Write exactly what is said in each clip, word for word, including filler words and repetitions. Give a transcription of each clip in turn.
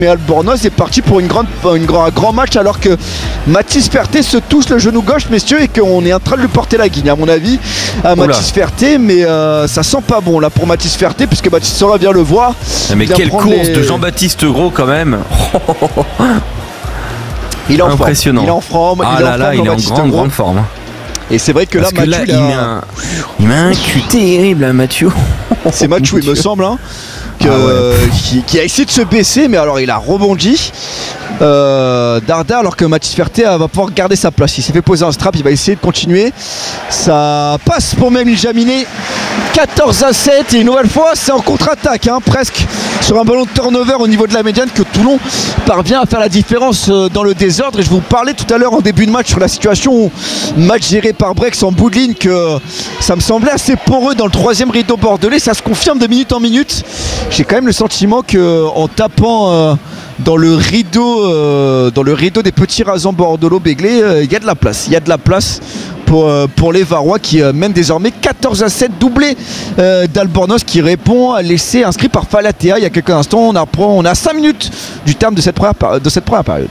Mais Albornoz est parti pour une grande, une, un grand match alors que Mathis Ferté se touche le genou gauche, messieurs, et qu'on est en train de lui porter la guigne, à mon avis, à Oula. Mathis Ferté. Mais euh, ça sent pas bon là pour Mathis Ferté, puisque Baptiste Serin vient le voir. Mais quelle course les... de Jean-Baptiste Gros quand même. Il est en impressionnant. Forme. Il est en forme. Ah il là là, il est en grande, grande forme. Et c'est vrai que Parce là, que Mathieu, là, il, met un... il met un cul terrible, hein, Mathieu. C'est Mathieu, il me semble, hein, que, ah ouais. qui, qui a essayé de se baisser, mais alors il a rebondi. Euh, Darda, alors que Mathis Ferté va pouvoir garder sa place. Il s'est fait poser un strap, il va essayer de continuer. Ça passe pour Memil Jaminet. quatorze à sept, et une nouvelle fois, c'est en contre-attaque, hein, presque sur un ballon de turnover au niveau de la médiane que Toulon parvient à faire la différence dans le désordre. Et je vous parlais tout à l'heure en début de match sur la situation où match géré par Brex en bout de ligne, que ça me semblait assez poreux dans le troisième rideau bordelais. Ça se confirme de minute en minute. J'ai quand même le sentiment qu'en tapant euh, dans le rideau euh, dans le rideau des petits rasants bordelot-béglés, il euh, y a de la place. Il y a de la place Pour, euh, pour les Varois qui euh, mènent désormais quatorze à sept, doublé euh, d'Albornoz qui répond à l'essai inscrit par Falatea il y a quelques instants. On a, on a cinq minutes du terme de cette première, de cette première période.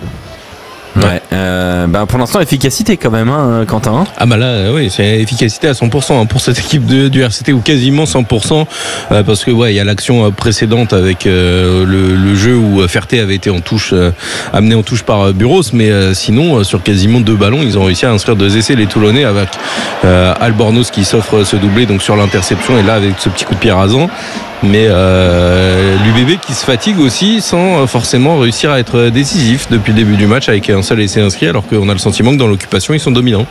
Ouais, euh, bah pour l'instant efficacité quand même, hein, Quentin. Ah bah là, euh, oui, c'est efficacité à cent pour cent hein, pour cette équipe de, du R C T, ou quasiment cent pour cent, euh, parce que ouais, il y a l'action euh, précédente avec euh, le, le jeu où Ferté avait été en touche, euh, amené en touche par euh, Buros, mais euh, sinon euh, sur quasiment deux ballons, ils ont réussi à inscrire deux essais les Toulonnais, avec euh, Albornoz qui s'offre ce doublé donc sur l'interception, et là avec ce petit coup de pied rasant. Mais euh, l'U B B qui se fatigue aussi sans forcément réussir à être décisif depuis le début du match avec un seul essai inscrit, alors qu'on a le sentiment que dans l'occupation ils sont dominants.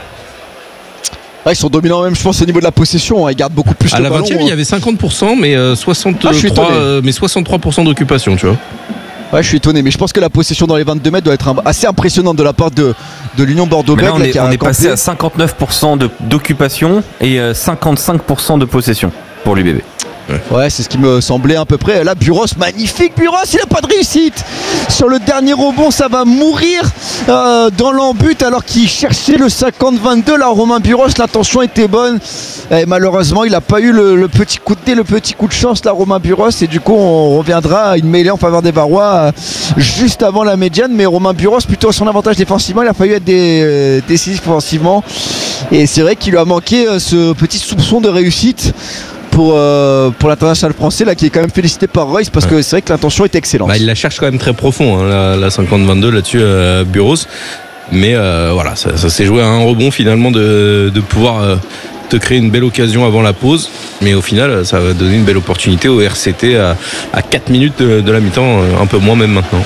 Ah, ils sont dominants même, je pense, au niveau de la possession. Ils gardent beaucoup plus à le la ballon. vingtième, hein. Il y avait cinquante pour cent, mais soixante-trois, ah, euh, mais soixante-trois pour cent d'occupation, tu vois. Ouais, je suis étonné, mais je pense que la possession dans les vingt-deux mètres doit être assez impressionnante de la part de, de l'Union Bordeaux-Bègles. On est, on est passé à cinquante-neuf pour cent de, d'occupation et cinquante-cinq pour cent de possession pour l'U B B. Ouais, ouais, c'est ce qui me semblait à peu près. Là, Buros, magnifique Buros, il n'a pas de réussite. Sur le dernier rebond, ça va mourir euh, dans l'embut alors qu'il cherchait le cinquante vingt-deux. Là, Romain Buros, l'intention était bonne. Et malheureusement, il n'a pas eu le, le petit coup de dé, le petit coup de chance, là, Romain Buros. Et du coup, on reviendra à une mêlée en faveur des Varois euh, juste avant la médiane. Mais Romain Buros, plutôt à son avantage défensivement, il a fallu être des, euh, décisif offensivement. Et c'est vrai qu'il lui a manqué euh, ce petit soupçon de réussite pour, euh, pour l'international français là, qui est quand même félicité par Royce, parce ouais. que c'est vrai que l'intention est excellente. Bah, il la cherche quand même très profond, hein, la, la cinquante vingt-deux là-dessus, euh, Buros. Mais euh, voilà, ça, ça s'est joué à un rebond finalement de, de pouvoir euh, te créer une belle occasion avant la pause. Mais au final, ça va donner une belle opportunité au R C T à, à quatre minutes de, de la mi-temps, un peu moins même maintenant.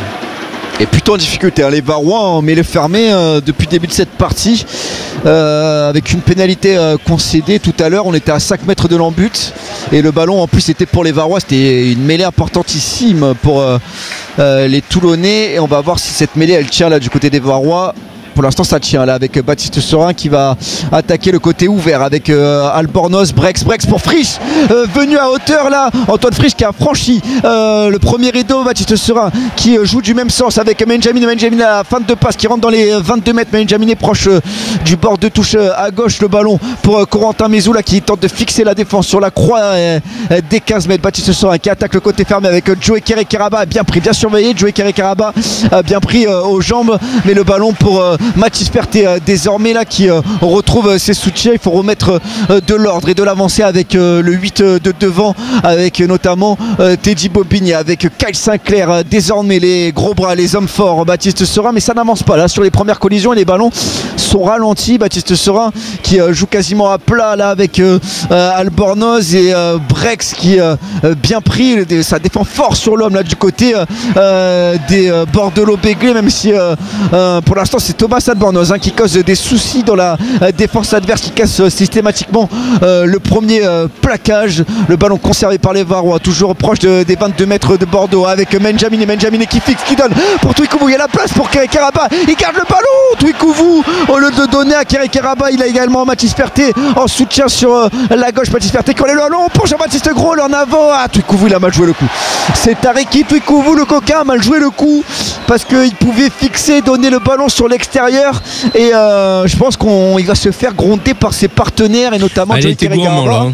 Et plutôt en difficulté, hein. Les Varois en mêlée fermée euh, depuis le début de cette partie, euh, avec une pénalité euh, concédée tout à l'heure. On était à cinq mètres de l'embut et le ballon en plus était pour les Varois. C'était une mêlée importantissime pour euh, euh, les Toulonnais, et on va voir si cette mêlée elle tient là du côté des Varois. Pour l'instant ça tient là avec Baptiste Serin qui va attaquer le côté ouvert avec euh, Albornoz, Brex, Brex pour Frisch, euh, venu à hauteur là, Antoine Frisch qui a franchi euh, le premier rideau, Baptiste Serin qui euh, joue du même sens avec Benjamin, Benjamin à la fin de passe qui rentre dans les vingt-deux mètres, Benjamin est proche euh, du bord de touche euh, à gauche, le ballon pour euh, Corentin Mézou là qui tente de fixer la défense sur la croix euh, euh, des quinze mètres, Baptiste Serin qui attaque le côté fermé avec euh, Joey Kere-Karaba, bien pris, bien surveillé, Joey Kere-Karaba a bien pris euh, aux jambes, mais le ballon pour euh, Mathis Ferté euh, désormais là qui euh, retrouve euh, ses soutiens. Il faut remettre euh, de l'ordre et de l'avancée avec euh, le huit euh, de devant, avec euh, notamment euh, Teddy Bobigny, avec Kyle Sinclair, euh, désormais les gros bras, les hommes forts, Baptiste Serin, mais ça n'avance pas là sur les premières collisions et les ballons sont ralentis. Baptiste Serin qui euh, joue quasiment à plat là avec euh, euh, Albornoz et euh, Brex qui euh, bien pris, ça défend fort sur l'homme là du côté euh, des euh, Bordelot-Béglés, même si euh, euh, pour l'instant c'est Thomas Albornoz hein, qui cause des soucis dans la euh, défense adverse, qui casse euh, systématiquement euh, le premier euh, plaquage. Le ballon conservé par les Varois, toujours proche de, des vingt-deux mètres de Bordeaux, avec Benjamin et Benjamin qui fixe, qui donne pour Twikouvou. Il y a la place pour Kere-Karaba, il garde le ballon. Twikouvou, au lieu de donner à Kere-Karaba, il a également Mathis Ferté en soutien sur euh, la gauche. Mathis Ferté qui a le ballon pour Jean-Baptiste Gros en avant. Ah, Twikouvou il a mal joué le coup. C'est Tareki Twikouvou, le coquin, a mal joué le coup parce qu'il pouvait fixer, donner le ballon sur l'extérieur. Et euh, je pense qu'il va se faire gronder par ses partenaires et notamment ah, Joey Kere-Karaba.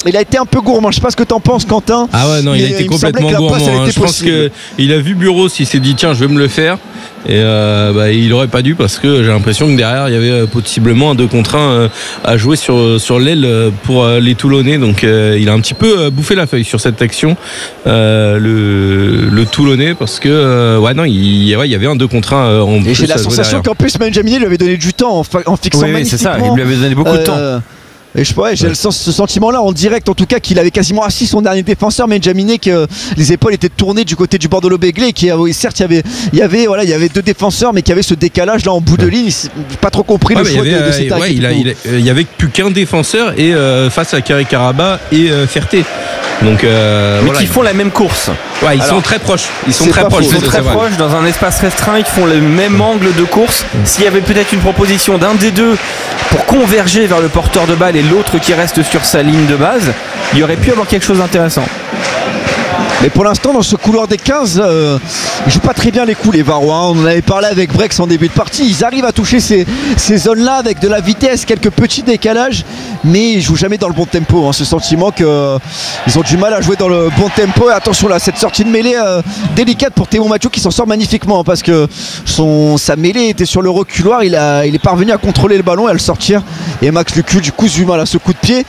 il a été un peu gourmand. Je sais pas ce que t'en penses, Quentin. Ah ouais, non, il a été il complètement gourmand. Hein. Je pense qu'il a vu Bureau, il s'est dit tiens, je vais me le faire. Et euh, bah, il aurait pas dû parce que j'ai l'impression que derrière il y avait possiblement un deux contre un euh, à jouer sur, sur l'aile pour euh, les Toulonnais. Donc euh, il a un petit peu bouffé la feuille sur cette action, euh, le, le Toulonnais, parce que euh, ouais, non, il, ouais, il y avait un deux contre un en et plus. J'ai la sensation qu'en plus Benjamini lui avait donné du temps en, fa- en fixant oui, magnifiquement. C'est ça, il lui avait donné beaucoup de temps. Euh, Et je ouais, j'ai ouais. le sens, ce sentiment-là en direct, en tout cas, qu'il avait quasiment assis son dernier défenseur, Benjamini, que les épaules étaient tournées du côté du Bordeaux-Béglé, qui oui, certes il y avait, il y avait, voilà, il y avait deux défenseurs, mais qui avait ce décalage là en bout de ligne. J'ai pas trop compris ouais, le choix avait, de, de cette ouais, il, a, il, a, il y avait plus qu'un défenseur et euh, face à Carré Caraba et euh, Ferté. Donc, euh, mais voilà, qui font la même course. Ouais, ils Alors, sont très proches. Ils sont très proches. Ils sont très proches dans un espace restreint. Ils font le même angle de course. S'il y avait peut-être une proposition d'un des deux pour converger vers le porteur de balle et l'autre qui reste sur sa ligne de base, il y aurait pu avoir quelque chose d'intéressant. Mais pour l'instant, dans ce couloir des quinze, euh, ils jouent pas très bien les coups, les Varois. On en avait parlé avec Brex en début de partie. Ils arrivent à toucher ces, ces zones-là avec de la vitesse, quelques petits décalages, mais ils jouent jamais dans le bon tempo. Hein. Ce sentiment qu'ils euh, ont du mal à jouer dans le bon tempo. Et attention là, cette sortie de mêlée euh, délicate pour Théo Macho qui s'en sort magnifiquement hein, parce que son, sa mêlée était sur le reculoir. Il, a, il est parvenu à contrôler le ballon et à le sortir. Et Max Lucu, du coup, du mal à ce coup de pied.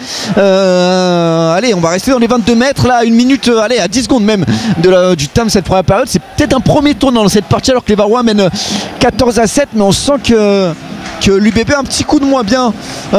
Euh, allez, on va rester dans les vingt-deux mètres là, une minute, euh, allez, à dix secondes même de la, du terme de cette première période. C'est peut-être un premier tournant dans cette partie alors que les Varois mènent quatorze à sept, mais on sent que que l'U B B a un petit coup de moins bien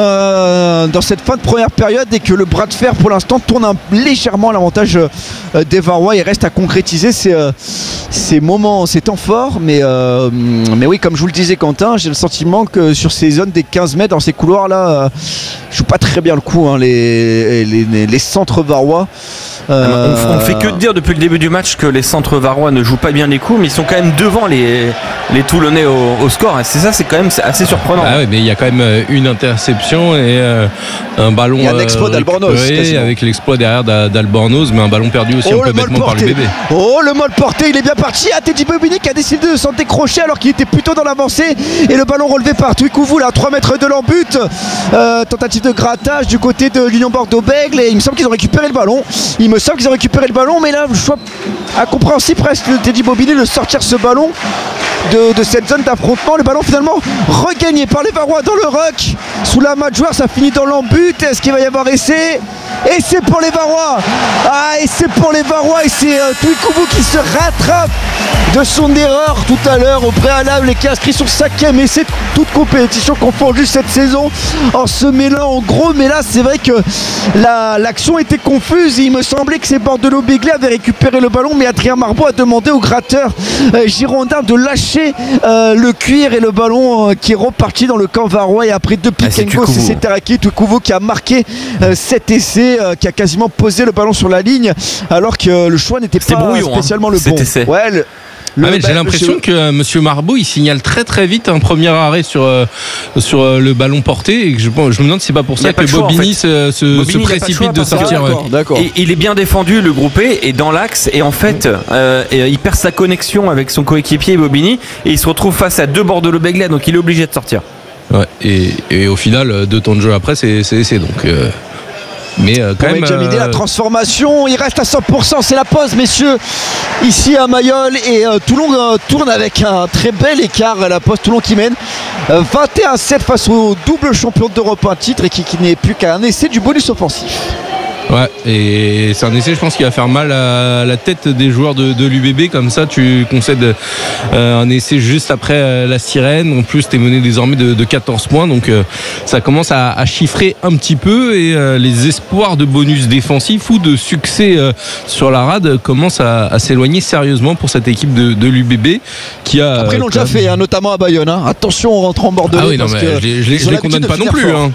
euh, dans cette fin de première période et que le bras de fer pour l'instant tourne un, légèrement à l'avantage euh, des Varois. Il reste à concrétiser ces, euh, ces moments, ces temps forts, mais, euh, mais oui, comme je vous le disais Quentin, j'ai le sentiment que sur ces zones des quinze mètres, dans ces couloirs là, euh, je joue pas très bien le coup hein, les, les, les centres Varois. Euh... On, on fait que dire depuis le début du match que les centres varois ne jouent pas bien les coups, mais ils sont quand même devant les, les Toulonnais au, au score. Et c'est ça, c'est quand même assez surprenant. Ah ouais, mais il y a quand même une interception et euh, un ballon. Il y a un exploit euh, d'Albornoz avec l'exploit derrière d'Albornoz, mais un ballon perdu aussi oh, un peu bêtement par l'U B B. Oh, le mal porté, il est bien parti. Ah, Teddy Bobigny qui a décidé de s'en décrocher alors qu'il était plutôt dans l'avancée. Et le ballon relevé par Twikouvou là, à trois mètres de l'embut. Euh, tentative de grattage du côté de l'Union Bordeaux-Bègles. Et il me semble qu'ils ont récupéré le ballon. Il me semble qu'ils ont récupéré le ballon, mais là, je vois incompréhensible presque de Teddy Bobigny de sortir ce ballon de, de cette zone d'affrontement. Le ballon finalement regagné par les Varois dans le ruck. Sous la main de joueur, ça finit dans l'embut. Est-ce qu'il va y avoir essai? Et c'est pour les Varois. Ah, et c'est pour les Varois. Et c'est euh, Twikouvou qui se rattrape de son erreur tout à l'heure au préalable et qui inscrit son cinquième essai, toute compétition confondue cette saison, en se mêlant en gros. Mais là, c'est vrai que la, l'action était confuse. Et il me semblait que ces Bordeaux-Béglé avaient récupéré le ballon, mais Adrien Marbeau a demandé au gratteur euh, girondin de lâcher euh, le cuir et le ballon euh, qui est reparti dans le camp varois. Et après deux piques, ah, c'est Teraki Twikouvou qui a marqué euh, cet essai, euh, qui a quasiment posé le ballon sur la ligne, alors que euh, le choix n'était pas brouillon, spécialement hein, le bon. Essai. Ouais, le, Le, ah mais j'ai bah, l'impression monsieur... que euh, Monsieur Marbeau il signale très très vite un premier arrêt sur euh, sur euh, le ballon porté et que je, bon, je me demande si c'est pas pour ça que Bobigny en fait. se, se, Bobigny se précipite de sortir. Que... D'accord, d'accord. Et, il est bien défendu, le groupé est dans l'axe et en fait euh, et, il perd sa connexion avec son coéquipier Bobigny et il se retrouve face à deux Bordeaux-Béglé, donc il est obligé de sortir. Ouais, et, et au final deux temps de jeu après c'est c'est donc. Euh... Mais euh, quand même euh... la transformation, il reste à cent pour cent, c'est la pause messieurs ici à Mayol et euh, Toulon euh, tourne avec un très bel écart à la pause. Toulon qui mène euh, vingt et un à sept face au double champion d'Europe un titre et qui, qui n'est plus qu'un essai du bonus offensif. Ouais, et c'est un essai je pense qui va faire mal à la tête des joueurs de, de l'U B B. Comme ça tu concèdes euh, un essai juste après euh, la sirène. En plus tu es mené désormais de, de quatorze points, donc euh, ça commence à, à chiffrer un petit peu et euh, les espoirs de bonus défensif ou de succès euh, sur la rade commencent à, à s'éloigner sérieusement pour cette équipe de, de l'U B B qui a... Après ils l'ont déjà fait hein, notamment à Bayonne hein. Attention on rentre en Bordelais. Ah oui, non, parce mais que je les, je les condamne pas non plus hein.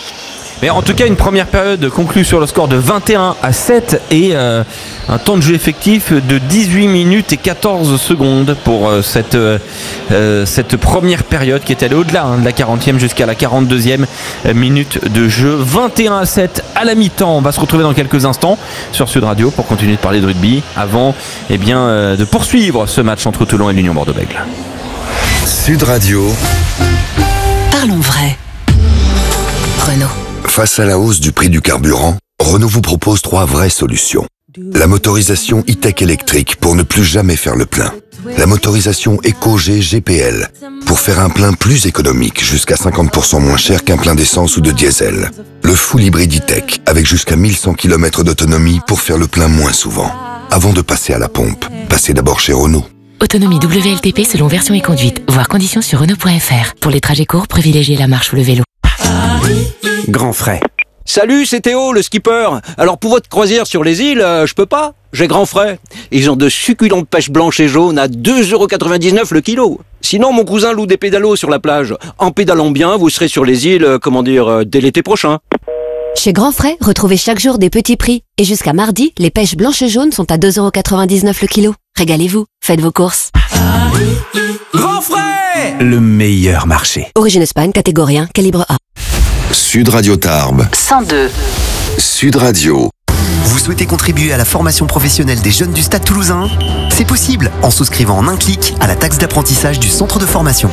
Mais en tout cas, une première période conclue sur le score de vingt et un à sept et euh, un temps de jeu effectif de dix-huit minutes et quatorze secondes pour euh, cette, euh, cette première période qui est allée au-delà hein, de la quarantième jusqu'à la quarante-deuxième minute de jeu. vingt et un à sept à la mi-temps. On va se retrouver dans quelques instants sur Sud Radio pour continuer de parler de rugby avant eh bien, euh, de poursuivre ce match entre Toulon et l'Union Bordeaux-Bègles. Sud Radio. Parlons vrai. Renault. Face à la hausse du prix du carburant, Renault vous propose trois vraies solutions. La motorisation e-tech électrique pour ne plus jamais faire le plein. La motorisation EcoG G P L pour faire un plein plus économique, jusqu'à cinquante pour cent moins cher qu'un plein d'essence ou de diesel. Le full hybride e-tech avec jusqu'à mille cent kilomètres d'autonomie pour faire le plein moins souvent. Avant de passer à la pompe, passez d'abord chez Renault. Autonomie W L T P selon version et conduite. Voir conditions sur Renault point F R. Pour les trajets courts, privilégiez la marche ou le vélo. Grand frais. Salut, c'est Théo, le skipper. Alors pour votre croisière sur les îles, euh, je peux pas. J'ai grand frais. Ils ont de succulentes pêches blanches et jaunes à deux euros quatre-vingt-dix-neuf le kilo. Sinon, mon cousin loue des pédalos sur la plage. En pédalant bien, vous serez sur les îles, euh, comment dire, euh, dès l'été prochain. Chez Grand Frais, retrouvez chaque jour des petits prix. Et jusqu'à mardi, les pêches blanches et jaunes sont à deux euros quatre-vingt-dix-neuf le kilo. Régalez-vous, faites vos courses. Grand frais, le meilleur marché. Origine Espagne, catégorie un, calibre A. Sud Radio Tarbes. cent deux. Sud Radio. Vous souhaitez contribuer à la formation professionnelle des jeunes du Stade Toulousain ? C'est possible en souscrivant en un clic à la taxe d'apprentissage du centre de formation.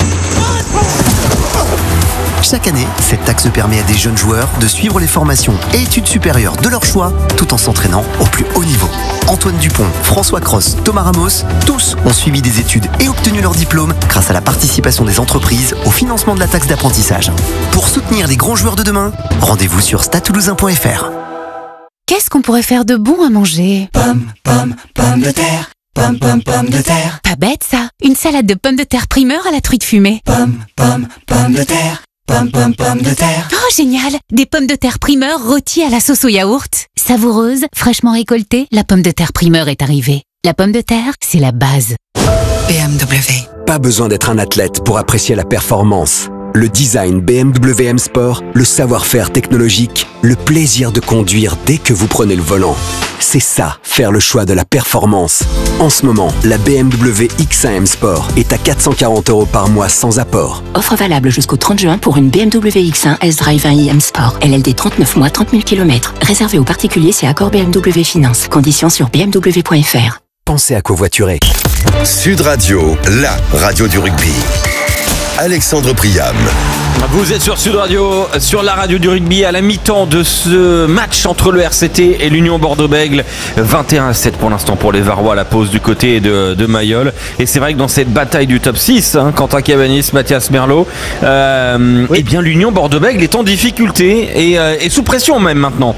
Chaque année, cette taxe permet à des jeunes joueurs de suivre les formations et études supérieures de leur choix tout en s'entraînant au plus haut niveau. Antoine Dupont, François Cross, Thomas Ramos, tous ont suivi des études et obtenu leur diplôme grâce à la participation des entreprises au financement de la taxe d'apprentissage. Pour soutenir les grands joueurs de demain, rendez-vous sur stade toulousain point F R. Qu'est-ce qu'on pourrait faire de bon à manger ? Pommes, pommes, pommes de terre. Pommes, pommes, pommes de terre. Pas bête ça. Une salade de pommes de terre primeur à la truite fumée. Pommes, pommes, pommes de terre. Pommes, pommes, pommes de terre. Oh génial. Des pommes de terre primeur rôties à la sauce au yaourt. Savoureuse, fraîchement récoltée, la pomme de terre primeur est arrivée. La pomme de terre, c'est la base. B M W. Pas besoin d'être un athlète pour apprécier la performance. Le design B M W M Sport, le savoir-faire technologique, le plaisir de conduire dès que vous prenez le volant. C'est ça, faire le choix de la performance. En ce moment, la B M W X un M Sport est à quatre cent quarante euros par mois sans apport. Offre valable jusqu'au trente juin pour une B M W X un S-Drive un i M Sport. L L D trente-neuf mois, trente mille kilomètres. Réservé aux particuliers, c'est accord B M W Finance. Conditions sur b m w point f r. Pensez à covoiturer. Sud Radio, la radio du rugby. Alexandre Priam. Vous êtes sur Sud Radio, sur la radio du rugby, à la mi-temps de ce match entre le R C T et l'Union Bordeaux-Bègles. vingt et un à sept pour l'instant pour les Varois à la pause du côté de, de Mayol. Et c'est vrai que dans cette bataille du top six, hein, Quentin Cabanis, Mathias Merlot, euh, oui. eh bien l'Union Bordeaux-Bègles est en difficulté et, euh, et sous pression même maintenant.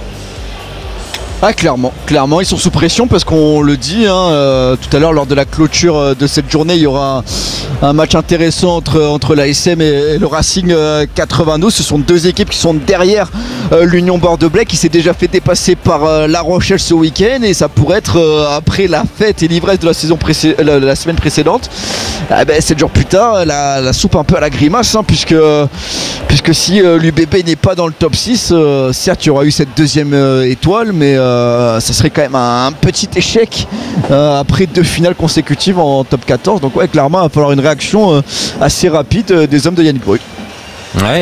Ah clairement, clairement ils sont sous pression parce qu'on le dit hein, euh, tout à l'heure lors de la clôture de cette journée il y aura un, un match intéressant entre, entre l'A S M et, et le Racing euh, quatre-vingt-douze. Ce sont deux équipes qui sont derrière euh, l'Union Bordeaux-Bègles qui s'est déjà fait dépasser par euh, La Rochelle ce week-end et ça pourrait être euh, après la fête et l'ivresse de la, saison précé- la, la semaine précédente. Ah ben, sept jours plus tard la, la soupe un peu à la grimace hein, puisque, puisque si euh, l'U B B n'est pas dans le top six, euh, certes il y aura eu cette deuxième euh, étoile mais euh, Euh, ça serait quand même un, un petit échec euh, après deux finales consécutives en top quatorze. Donc ouais, clairement, il va falloir une réaction euh, assez rapide euh, des hommes de Yannick Brue. Ouais,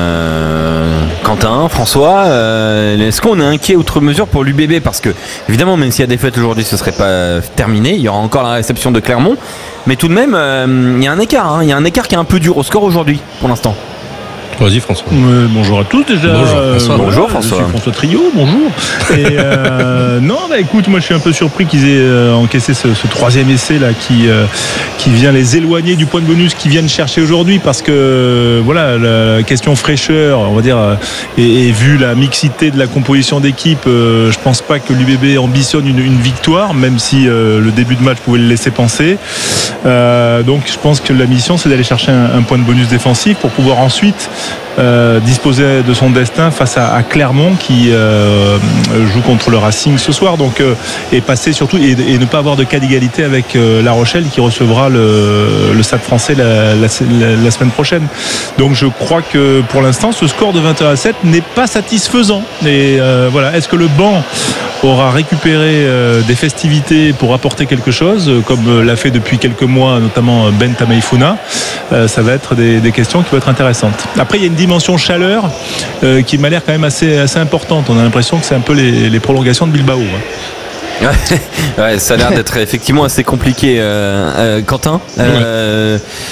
euh, Quentin, François, euh, est-ce qu'on est inquiet outre mesure pour l'U B B ? Parce que, évidemment, même s'il y a des fêtes aujourd'hui, ce ne serait pas terminé. Il y aura encore la réception de Clermont. Mais tout de même, euh, il y a un écart. Hein, il y a un écart qui est un peu dur au score aujourd'hui, pour l'instant. Vas-y François. Euh, bonjour à tous déjà. Bonjour François. Euh, bonjour voilà, François. Je suis François Trio, bonjour. Et euh, non, bah écoute, moi je suis un peu surpris qu'ils aient euh, encaissé ce, ce troisième essai là qui euh, qui vient les éloigner du point de bonus qu'ils viennent chercher aujourd'hui parce que euh, voilà la question fraîcheur, on va dire, euh, et, et vu la mixité de la composition d'équipe, euh, je pense pas que l'U B B ambitionne une, une victoire, même si euh, le début de match pouvait le laisser penser. Euh, donc je pense que la mission c'est d'aller chercher un, un point de bonus défensif pour pouvoir ensuite Euh, disposer de son destin face à, à Clermont qui euh, joue contre le Racing ce soir donc euh, et passer surtout et, et ne pas avoir de cas d'égalité avec euh, La Rochelle qui recevra le, le Stade Français la, la, la, la semaine prochaine. Donc je crois que pour l'instant ce score de vingt et un à sept n'est pas satisfaisant et euh, voilà, est-ce que le banc aura récupéré euh, des festivités pour apporter quelque chose comme euh, l'a fait depuis quelques mois notamment Ben Tameifuna, euh, ça va être des, des questions qui vont être intéressantes. Après il y a une dimension chaleur euh, qui m'a l'air quand même assez, assez importante. On a l'impression que c'est un peu les, les prolongations de Bilbao hein. Ouais, ça a l'air d'être effectivement assez compliqué euh, euh, Quentin euh,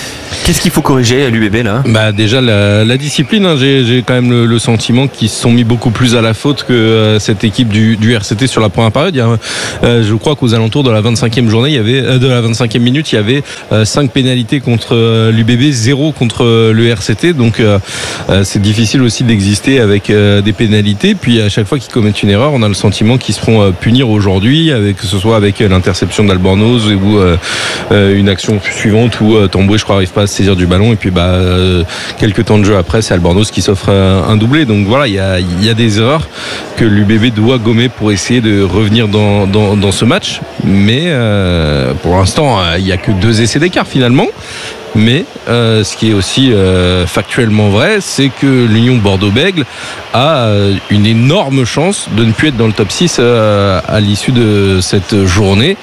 Qu'est-ce qu'il faut corriger à l'U B B là? Bah déjà la, la discipline, hein. j'ai, j'ai quand même le, le sentiment qu'ils se sont mis beaucoup plus à la faute que euh, cette équipe du, du R C T sur la première période. Il y a, euh, je crois qu'aux alentours de la vingt-cinquième journée, il y avait euh, de la vingt-cinquième minute, il y avait euh, cinq pénalités contre euh, l'U B B, zéro contre euh, le R C T. Donc euh, euh, c'est difficile aussi d'exister avec euh, des pénalités. Puis à chaque fois qu'ils commettent une erreur, on a le sentiment qu'ils se feront euh, punir aujourd'hui, avec, que ce soit avec euh, l'interception d'Albornoz ou euh, euh, une action suivante où euh, Tamboué, je crois, n'arrive pas à se saisir du ballon et puis bah euh, quelques temps de jeu après c'est Albornoz qui s'offre un, un doublé. Donc voilà, il y a, y a des erreurs que l'U B B doit gommer pour essayer de revenir dans, dans, dans ce match, mais euh, pour l'instant il n'y a que deux essais d'écart finalement. Mais euh, ce qui est aussi euh, factuellement vrai, c'est que l'Union Bordeaux-Bègles a euh, une énorme chance de ne plus être dans le top six euh, à l'issue de cette journée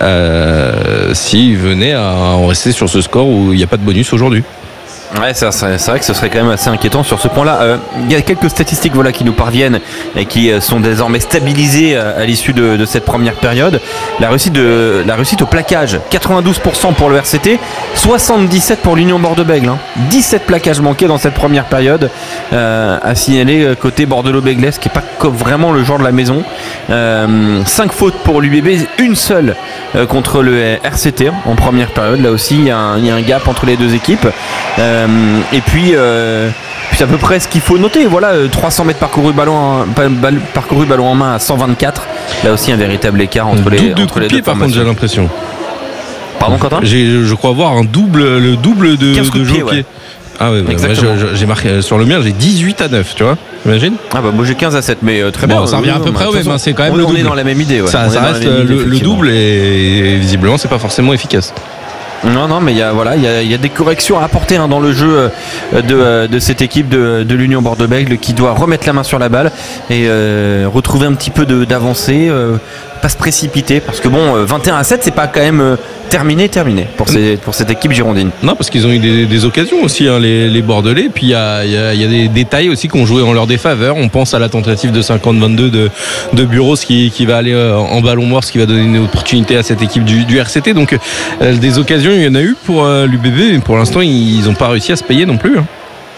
euh, s'il venait à en rester sur ce score où il n'y a pas de bonus aujourd'hui. Ouais, c'est, c'est vrai que ce serait quand même assez inquiétant sur ce point-là. Euh, il y a quelques statistiques voilà, qui nous parviennent et qui euh, sont désormais stabilisées à, à l'issue de, de cette première période. La réussite, de, la réussite au plaquage, quatre-vingt-douze pour cent pour le R C T, soixante-dix-sept pour l'Union Bordeaux-Bègles. Hein. dix-sept plaquages manqués dans cette première période euh, à signaler côté Bordeaux-Bègles, qui n'est pas comme vraiment le genre de la maison. Euh, cinq fautes pour l'U B B, une seule euh, contre le R C T en première période. Là aussi, il y a un, il y a un gap entre les deux équipes. Euh, Et puis, euh, puis c'est à peu près ce qu'il faut noter. Voilà, trois cents mètres parcourus ballon, en, parcouru ballon en main à cent vingt-quatre. Là aussi un véritable écart entre les, double entre de les pied, deux par formations. contre, j'ai l'impression. Pardon, Quentin? J'ai, je crois voir un double, le double de, quinze coups de de jeu pied, au pied. ouais. Ah ouais, bah, ouais je, j'ai marqué sur le mien, j'ai dix-huit à neuf, tu vois, imagine. Ah bah moi j'ai quinze à sept, mais euh, très bon, bien. Ça revient à peu près au même, hein, c'est quand même on, le on double. est dans la même idée. Ouais. Ça, ça reste le, idée, le double et, et visiblement c'est pas forcément efficace. Non, non, mais il y a, voilà, il y a, il y a des corrections à apporter hein, dans le jeu de, de cette équipe de, de l'Union Bordeaux-Bègles qui doit remettre la main sur la balle et euh, retrouver un petit peu de, d'avancée, euh, pas se précipiter, parce que bon, vingt et un à sept, c'est pas quand même euh, terminé, terminé pour, ces, pour cette équipe girondine. Non, parce qu'ils ont eu des, des occasions aussi, hein, les, les Bordelais. Puis il y a, y, a, y a des détails aussi qui ont joué en leur défaveur. On pense à la tentative de cinquante vingt-deux de, de Bureau qui, qui va aller euh, en ballon mort, ce qui va donner une opportunité à cette équipe du, du R C T. Donc euh, des occasions, il y en a eu pour euh, l'U B B, mais pour l'instant, ils n'ont pas réussi à se payer non plus. Hein.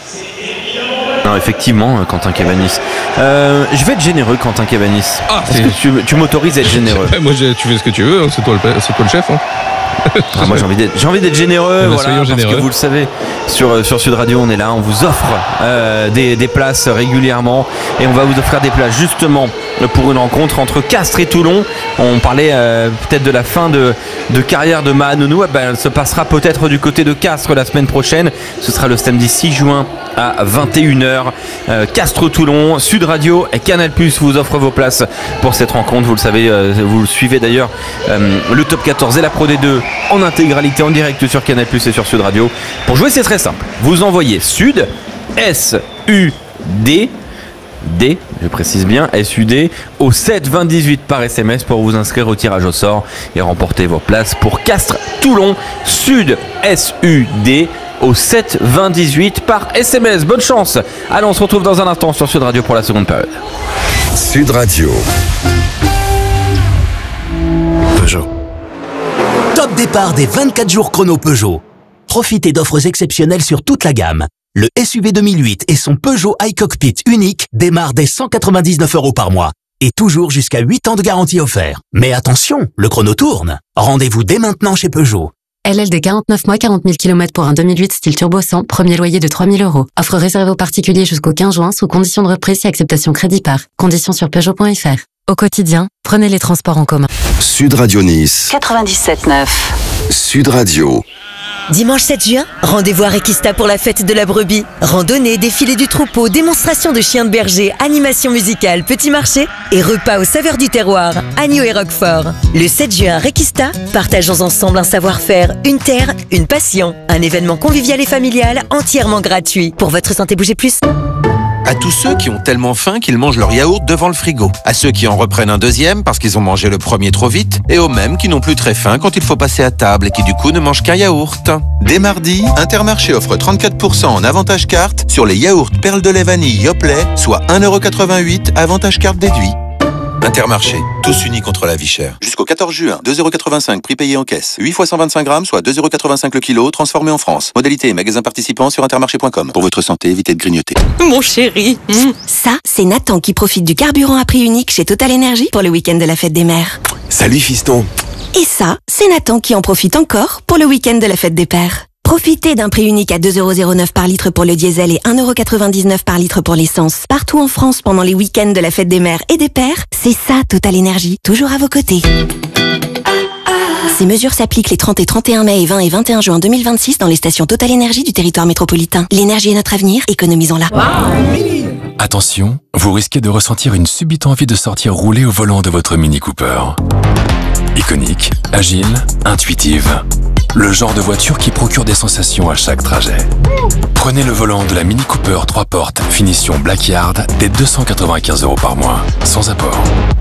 Non, effectivement, Quentin Cabanis. Euh, je vais être généreux, Quentin Cabanis. Ah, Est-ce que tu, tu m'autorises à être généreux? Moi, je, tu fais ce que tu veux, hein, c'est, toi le, c'est toi le chef. Hein. Ah, moi j'ai envie d'être, j'ai envie d'être généreux, voilà, parce généreux. Que vous le savez, sur, sur Sud Radio on est là, on vous offre euh, des, des places régulièrement et on va vous offrir des places justement pour une rencontre entre Castres et Toulon. On parlait euh, peut-être de la fin de, de carrière de Mahanounou, ben, elle se passera peut-être du côté de Castres la semaine prochaine. Ce sera le samedi six juin à vingt et une heures. Euh, Castres-Toulon, Sud Radio et Canal Plus vous offrent vos places pour cette rencontre. Vous le savez, euh, vous le suivez d'ailleurs, euh, le top quatorze et la Pro D deux en intégralité en direct sur Canal Plus et sur Sud Radio. Pour jouer, c'est très simple. Vous envoyez Sud, S U D, D, je précise bien, S U D, au sept vingt dix-huit par S M S pour vous inscrire au tirage au sort et remporter vos places pour Castres-Toulon. Sud, S U D, au sept vingt dix-huit par S M S. Bonne chance. Allez, on se retrouve dans un instant sur Sud Radio pour la seconde période. Sud Radio. Peugeot. Top départ des vingt-quatre jours chrono Peugeot. Profitez d'offres exceptionnelles sur toute la gamme. Le S U V deux mille huit et son Peugeot iCockpit unique démarrent dès cent quatre-vingt-dix-neuf euros par mois. Et toujours jusqu'à huit ans de garantie offert. Mais attention, le chrono tourne. Rendez-vous dès maintenant chez Peugeot. L L D quarante-neuf mois, quarante mille kilomètres pour un deux mille huit style turbo cent, premier loyer de trois mille euros. Offre réservée aux particuliers jusqu'au quinze juin sous condition de reprise et acceptation crédit par. Conditions sur Peugeot point F R. Au quotidien, prenez les transports en commun. Sud Radio Nice. quatre-vingt-dix-sept neuf. Sud Radio. Dimanche sept juin, rendez-vous à Requista pour la fête de la brebis. Randonnée, défilé du troupeau, démonstration de chiens de berger, animation musicale, petit marché et repas aux saveurs du terroir, agneau et roquefort. Le sept juin à Requista, partageons ensemble un savoir-faire, une terre, une passion. Un événement convivial et familial entièrement gratuit. Pour votre santé, bougez plus. À tous ceux qui ont tellement faim qu'ils mangent leur yaourt devant le frigo. À ceux qui en reprennent un deuxième parce qu'ils ont mangé le premier trop vite. Et aux mêmes qui n'ont plus très faim quand il faut passer à table et qui du coup ne mangent qu'un yaourt. Dès mardi, Intermarché offre trente-quatre pour cent en avantage carte sur les yaourts perles de lait vanille Yoplait, soit un euro quatre-vingt-huit avantage carte déduit. Intermarché, tous unis contre la vie chère. Jusqu'au quatorze juin, deux euros quatre-vingt-cinq prix payé en caisse. huit fois cent vingt-cinq grammes, soit deux euros quatre-vingt-cinq le kilo, transformé en France. Modalité et magasin participant sur intermarché point com. Pour votre santé, évitez de grignoter. Mon chéri. Mmh. Ça, c'est Nathan qui profite du carburant à prix unique chez Total Energy pour le week-end de la fête des mères. Salut fiston. Et ça, c'est Nathan qui en profite encore pour le week-end de la fête des pères. Profitez d'un prix unique à deux euros zéro neuf par litre pour le diesel et un euro quatre-vingt-dix-neuf par litre pour l'essence. Partout en France pendant les week-ends de la fête des mères et des pères, c'est ça Total Energy, toujours à vos côtés. Ces mesures s'appliquent les trente et trente et un mai et vingt et vingt et un juin deux mille vingt-six dans les stations Total Energy du territoire métropolitain. L'énergie est notre avenir, économisons-la. Attention, vous risquez de ressentir une subite envie de sortir rouler au volant de votre Mini Cooper. Iconique, agile, intuitive. Le genre de voiture qui procure des sensations à chaque trajet. Prenez le volant de la Mini Cooper trois portes, finition Blackyard, dès deux cent quatre-vingt-quinze euros par mois, sans apport.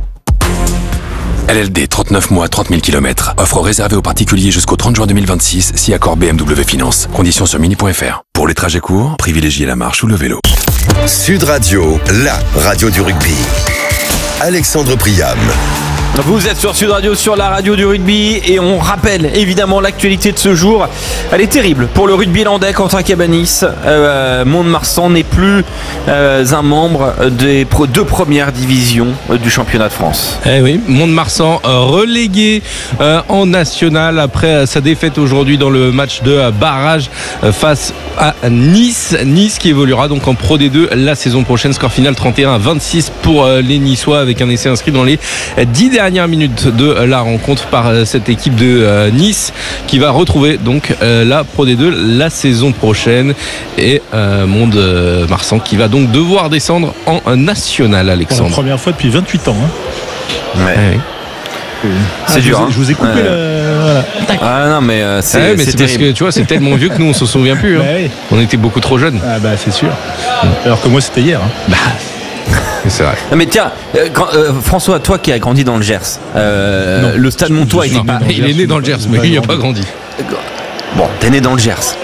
L L D trente-neuf mois, trente mille kilomètres. Offre réservée aux particuliers jusqu'au trente juin deux mille vingt-six, si accord B M W Finance. Conditions sur mini point f r. Pour les trajets courts, privilégiez la marche ou le vélo. Sud Radio, la radio du rugby. Alexandre Priam. Vous êtes sur Sud Radio, sur la radio du rugby, et on rappelle évidemment l'actualité de ce jour. Elle est terrible pour le rugby landais. Quentin Cabanis, euh, Mont-de-Marsan n'est plus euh, un membre des pro- deux premières divisions euh, du championnat de France. Eh oui, Mont-de-Marsan euh, relégué euh, en national après sa défaite aujourd'hui dans le match de euh, barrage euh, face à Nice. Nice qui évoluera donc en Pro D deux la saison prochaine. Score final trente et un à vingt-six pour euh, les Niçois, avec un essai inscrit dans les dix dernières minutes de la rencontre par cette équipe de euh, Nice qui va retrouver donc euh, la Pro D deux la saison prochaine, et euh, Mont-de-Marsan qui va donc devoir descendre en national. Alexandre, pour la première fois depuis vingt-huit ans, hein. Ouais. Eh oui. C'est ah, dur. Je vous ai, je vous ai coupé ouais. le... voilà. Ah non, mais euh, c'est, ah ouais, mais c'est, c'est parce que tu vois, c'est tellement vieux que nous on se souvient plus. Hein. Bah oui. On était beaucoup trop jeunes. Ah bah c'est sûr. Alors que moi c'était hier. Hein. Bah. C'est vrai. Non mais tiens, euh, quand, euh, François, toi qui as grandi dans le Gers, euh, le Stade Montois, il, pas, il est né dans le Gers, mais il n'a pas grandi. Bon, t'es né dans le Gers.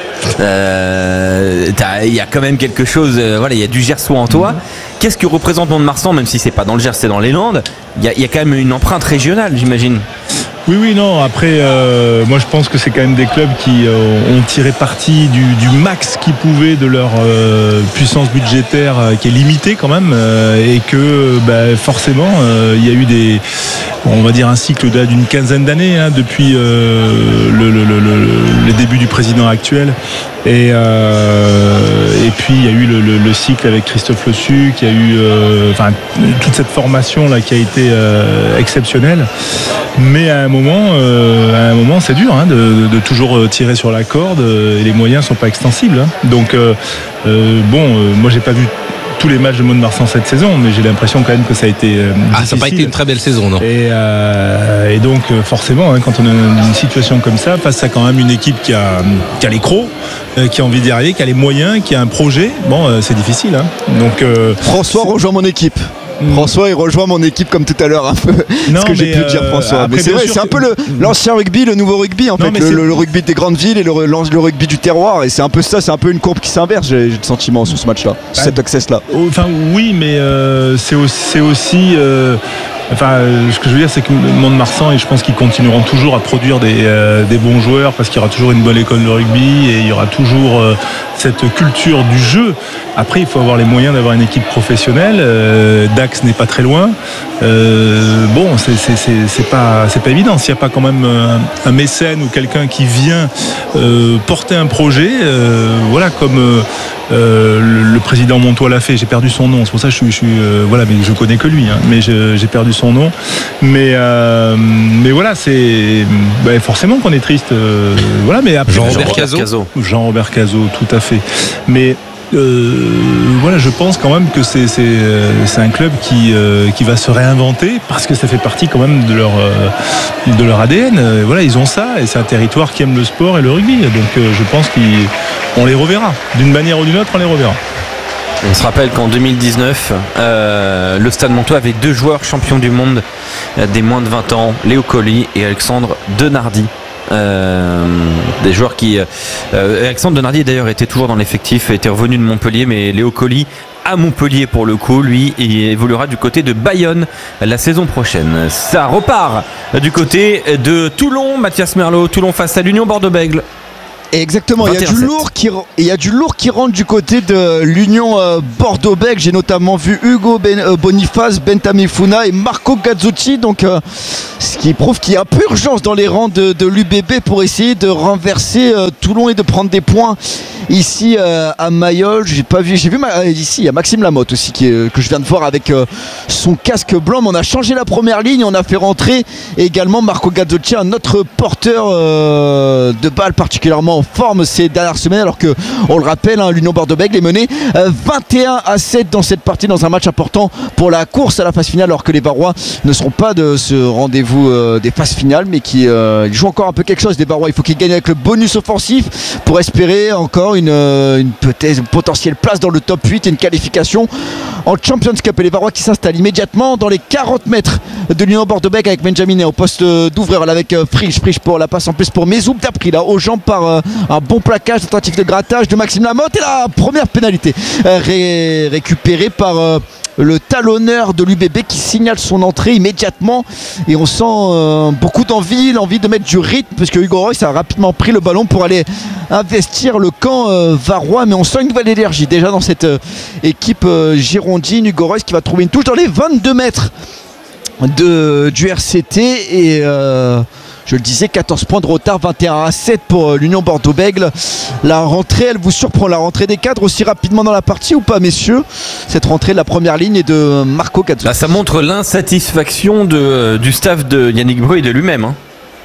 Euh, il y a quand même quelque chose, euh, voilà, il y a du Gersois en toi. Mm-hmm. Qu'est-ce que représente Mont-de-Marsan, même si c'est pas dans le Gers, c'est dans les Landes? Il y, y a quand même une empreinte régionale, j'imagine. Oui, oui, non. Après, euh, moi, je pense que c'est quand même des clubs qui euh, ont tiré parti du, du max qu'ils pouvaient de leur euh, puissance budgétaire euh, qui est limitée quand même, euh, et que bah, forcément, euh, il y a eu des, on va dire, un cycle d'une quinzaine d'années hein, depuis euh, le, le, le, le, les débuts du président actuel. Et, euh, et puis il y a eu le, le, le cycle avec Christophe Le Suc, il y a eu euh, enfin, toute cette formation là qui a été euh, exceptionnelle. Mais à un moment, euh, à un moment, c'est dur hein, de, de, de toujours tirer sur la corde, et les moyens sont pas extensibles. Hein. Donc euh, euh, bon, euh, moi j'ai pas vu tous les matchs de Mont-de-Marsan cette saison, mais j'ai l'impression quand même que ça a été euh, ah, ça n'a pas été une très belle saison, non. Et, euh, et donc forcément, hein, quand on a une situation comme ça, face à quand même une équipe qui a, qui a les crocs, euh, qui a envie d'y arriver, qui a les moyens, qui a un projet, bon, euh, c'est difficile. Hein. Donc euh, François rejoint mon équipe. François il rejoint mon équipe comme tout à l'heure un peu non, ce que j'ai pu euh, dire François, mais c'est vrai, c'est un que... peu le, l'ancien rugby, le nouveau rugby en non, fait, le, le, le rugby des grandes villes et le, le rugby du terroir, et c'est un peu ça, c'est un peu une courbe qui s'inverse, j'ai, j'ai le sentiment sur ce match là, sur cet access là. Enfin oui, mais euh, c'est aussi, c'est aussi euh, enfin euh, ce que je veux dire c'est que Mont-de-Marsan, et je pense qu'ils continueront toujours à produire des, euh, des bons joueurs, parce qu'il y aura toujours une bonne école de rugby et il y aura toujours euh, cette culture du jeu. Après il faut avoir les moyens d'avoir une équipe professionnelle, euh, Dax n'est pas très loin. Euh, bon, c'est, c'est, c'est, c'est, pas, c'est pas évident. S'il n'y a pas quand même un, un mécène ou quelqu'un qui vient euh, porter un projet, euh, voilà, comme euh, euh, le, le président Montois l'a fait. J'ai perdu son nom, c'est pour ça que je suis, je suis euh, voilà, mais je connais que lui, hein, mais je, j'ai perdu son nom. Mais, euh, mais voilà, c'est ben forcément qu'on est triste. Euh, voilà, mais après Jean-Robert Cazot. Jean-Robert Cazot, tout à fait. Mais Euh, voilà, je pense quand même que c'est, c'est, c'est un club qui, euh, qui va se réinventer, parce que ça fait partie quand même de leur, euh, de leur A D N. Euh, voilà, ils ont ça, et c'est un territoire qui aime le sport et le rugby. Donc euh, je pense qu'on les reverra. D'une manière ou d'une autre, on les reverra. On se rappelle qu'en deux mille dix-neuf, euh, le Stade Montois avait deux joueurs champions du monde euh, des moins de vingt ans, Léo Colli et Alexandre Denardi. euh, des joueurs qui euh, Alexandre Donardi d'ailleurs était toujours dans l'effectif, était revenu de Montpellier, mais Léo Colli à Montpellier pour le coup, lui, il évoluera du côté de Bayonne la saison prochaine. Ça repart du côté de Toulon. Mathias Merlot, Toulon face à l'Union Bordeaux-Bègles. Exactement, il y, a du lourd qui, il y a du lourd qui rentre du côté de l'Union euh, Bordeaux-Bègles. J'ai notamment vu Hugo ben, euh, Boniface, Bentamifuna et Marco Gazzotti. Donc, euh, ce qui prouve qu'il y a un peu urgence dans les rangs de, de l'U B B pour essayer de renverser euh, Toulon et de prendre des points ici euh, à Mayol. J'ai pas vu, j'ai vu ma, ici il y a Maxime Lamotte aussi qui est, que je viens de voir avec euh, son casque blanc. Mais on a changé la première ligne, on a fait rentrer également Marco Gazzotti, un autre porteur euh, de balle particulièrement en forme ces dernières semaines, alors que on le rappelle, hein, l'Union Bordeaux-Bègles est menée euh, vingt et un à sept dans cette partie, dans un match important pour la course à la phase finale, alors que les Barrois ne seront pas de ce rendez-vous euh, des phases finales, mais qui euh, jouent encore un peu quelque chose. Des Barrois, il faut qu'ils gagnent avec le bonus offensif pour espérer encore une, euh, une peut-être une potentielle place dans le top huit et une qualification en Champions Cup. Et les Barrois qui s'installent immédiatement dans les quarante mètres de l'Union Bordeaux-Bègles avec Benjamin au poste d'ouvreur là, avec euh, Frisch, Frisch pour la passe en plus pour Mezoub Dapri là aux jambes par euh, un bon plaquage, tentative de grattage de Maxime Lamotte, et la première pénalité euh, ré- récupérée par euh, le talonneur de l'U B B qui signale son entrée immédiatement, et on sent euh, beaucoup d'envie, l'envie de mettre du rythme, parce que Hugo Royce a rapidement pris le ballon pour aller investir le camp euh, varois, mais on sent une nouvelle énergie déjà dans cette euh, équipe euh, girondine. Hugo Royce qui va trouver une touche dans les vingt-deux mètres de, du R C T, et euh, je le disais, quatorze points de retard, vingt et un à sept pour l'Union Bordeaux-Bègles. La rentrée, elle vous surprend, la rentrée des cadres aussi rapidement dans la partie ou pas, messieurs? Cette rentrée de la première ligne est de Marco Gazzotti. Là, ça montre l'insatisfaction de, du staff de Yannick Breu et de lui-même, hein.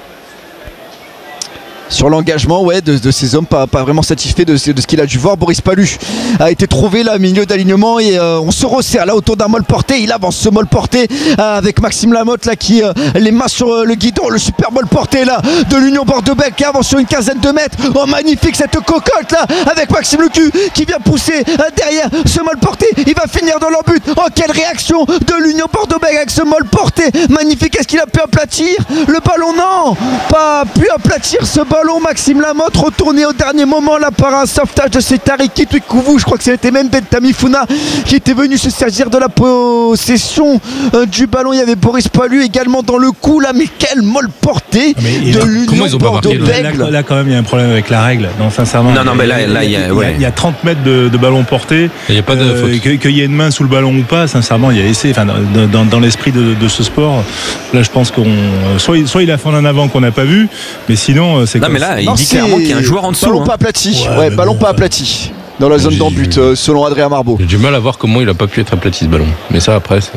Sur l'engagement, ouais, de, de ces hommes, pas, pas vraiment satisfait de, de ce qu'il a dû voir. Boris Palu a été trouvé là, milieu d'alignement, et euh, on se resserre là autour d'un molle porté. Il avance ce molle porté euh, avec Maxime Lamotte là qui euh, les mains sur euh, le guidon, le super molle porté là de l'Union Bordeaux-Bègles qui avance sur une quinzaine de mètres. Oh, magnifique cette cocotte là avec Maxime Lecu qui vient pousser euh, derrière ce molle porté. Il va finir dans leur but. Oh, quelle réaction de l'Union Bordeaux-Bègles avec ce molle porté. Magnifique. Est-ce qu'il a pu aplatir le ballon? Non, pas pu aplatir ce ballon. Maxime Lamotte retourné au dernier moment là par un sauvetage de ces Tariki Twikouvou. Je crois que c'était même Bentamifuna qui était venu se saisir de la possession euh, du ballon. Il y avait Boris Palu également dans le coup là, mais quel molle porté de l'Union Bordeaux-Bègles. Là, là quand même il y a un problème avec la règle. Non, sincèrement. Non, non, mais là, là, il y a, ouais. il y a trente mètres de, de ballon porté. Il n'y a pas de euh, que, qu'il y ait une main sous le ballon ou pas, sincèrement, il y a essai. Enfin, dans, dans, dans l'esprit de, de ce sport, là, je pense qu'on soit, soit il a fait en avant qu'on n'a pas vu, mais sinon c'est. Non, mais là, il non, dit clairement qu'il y a un joueur en dessous. Ballon hein. pas aplati. Ouais, ouais ballon bon, pas aplati. Dans la zone d'embut, euh, selon Adrien Marbeau. J'ai du mal à voir comment il a pas pu être aplati ce ballon. Mais ça après, c'est.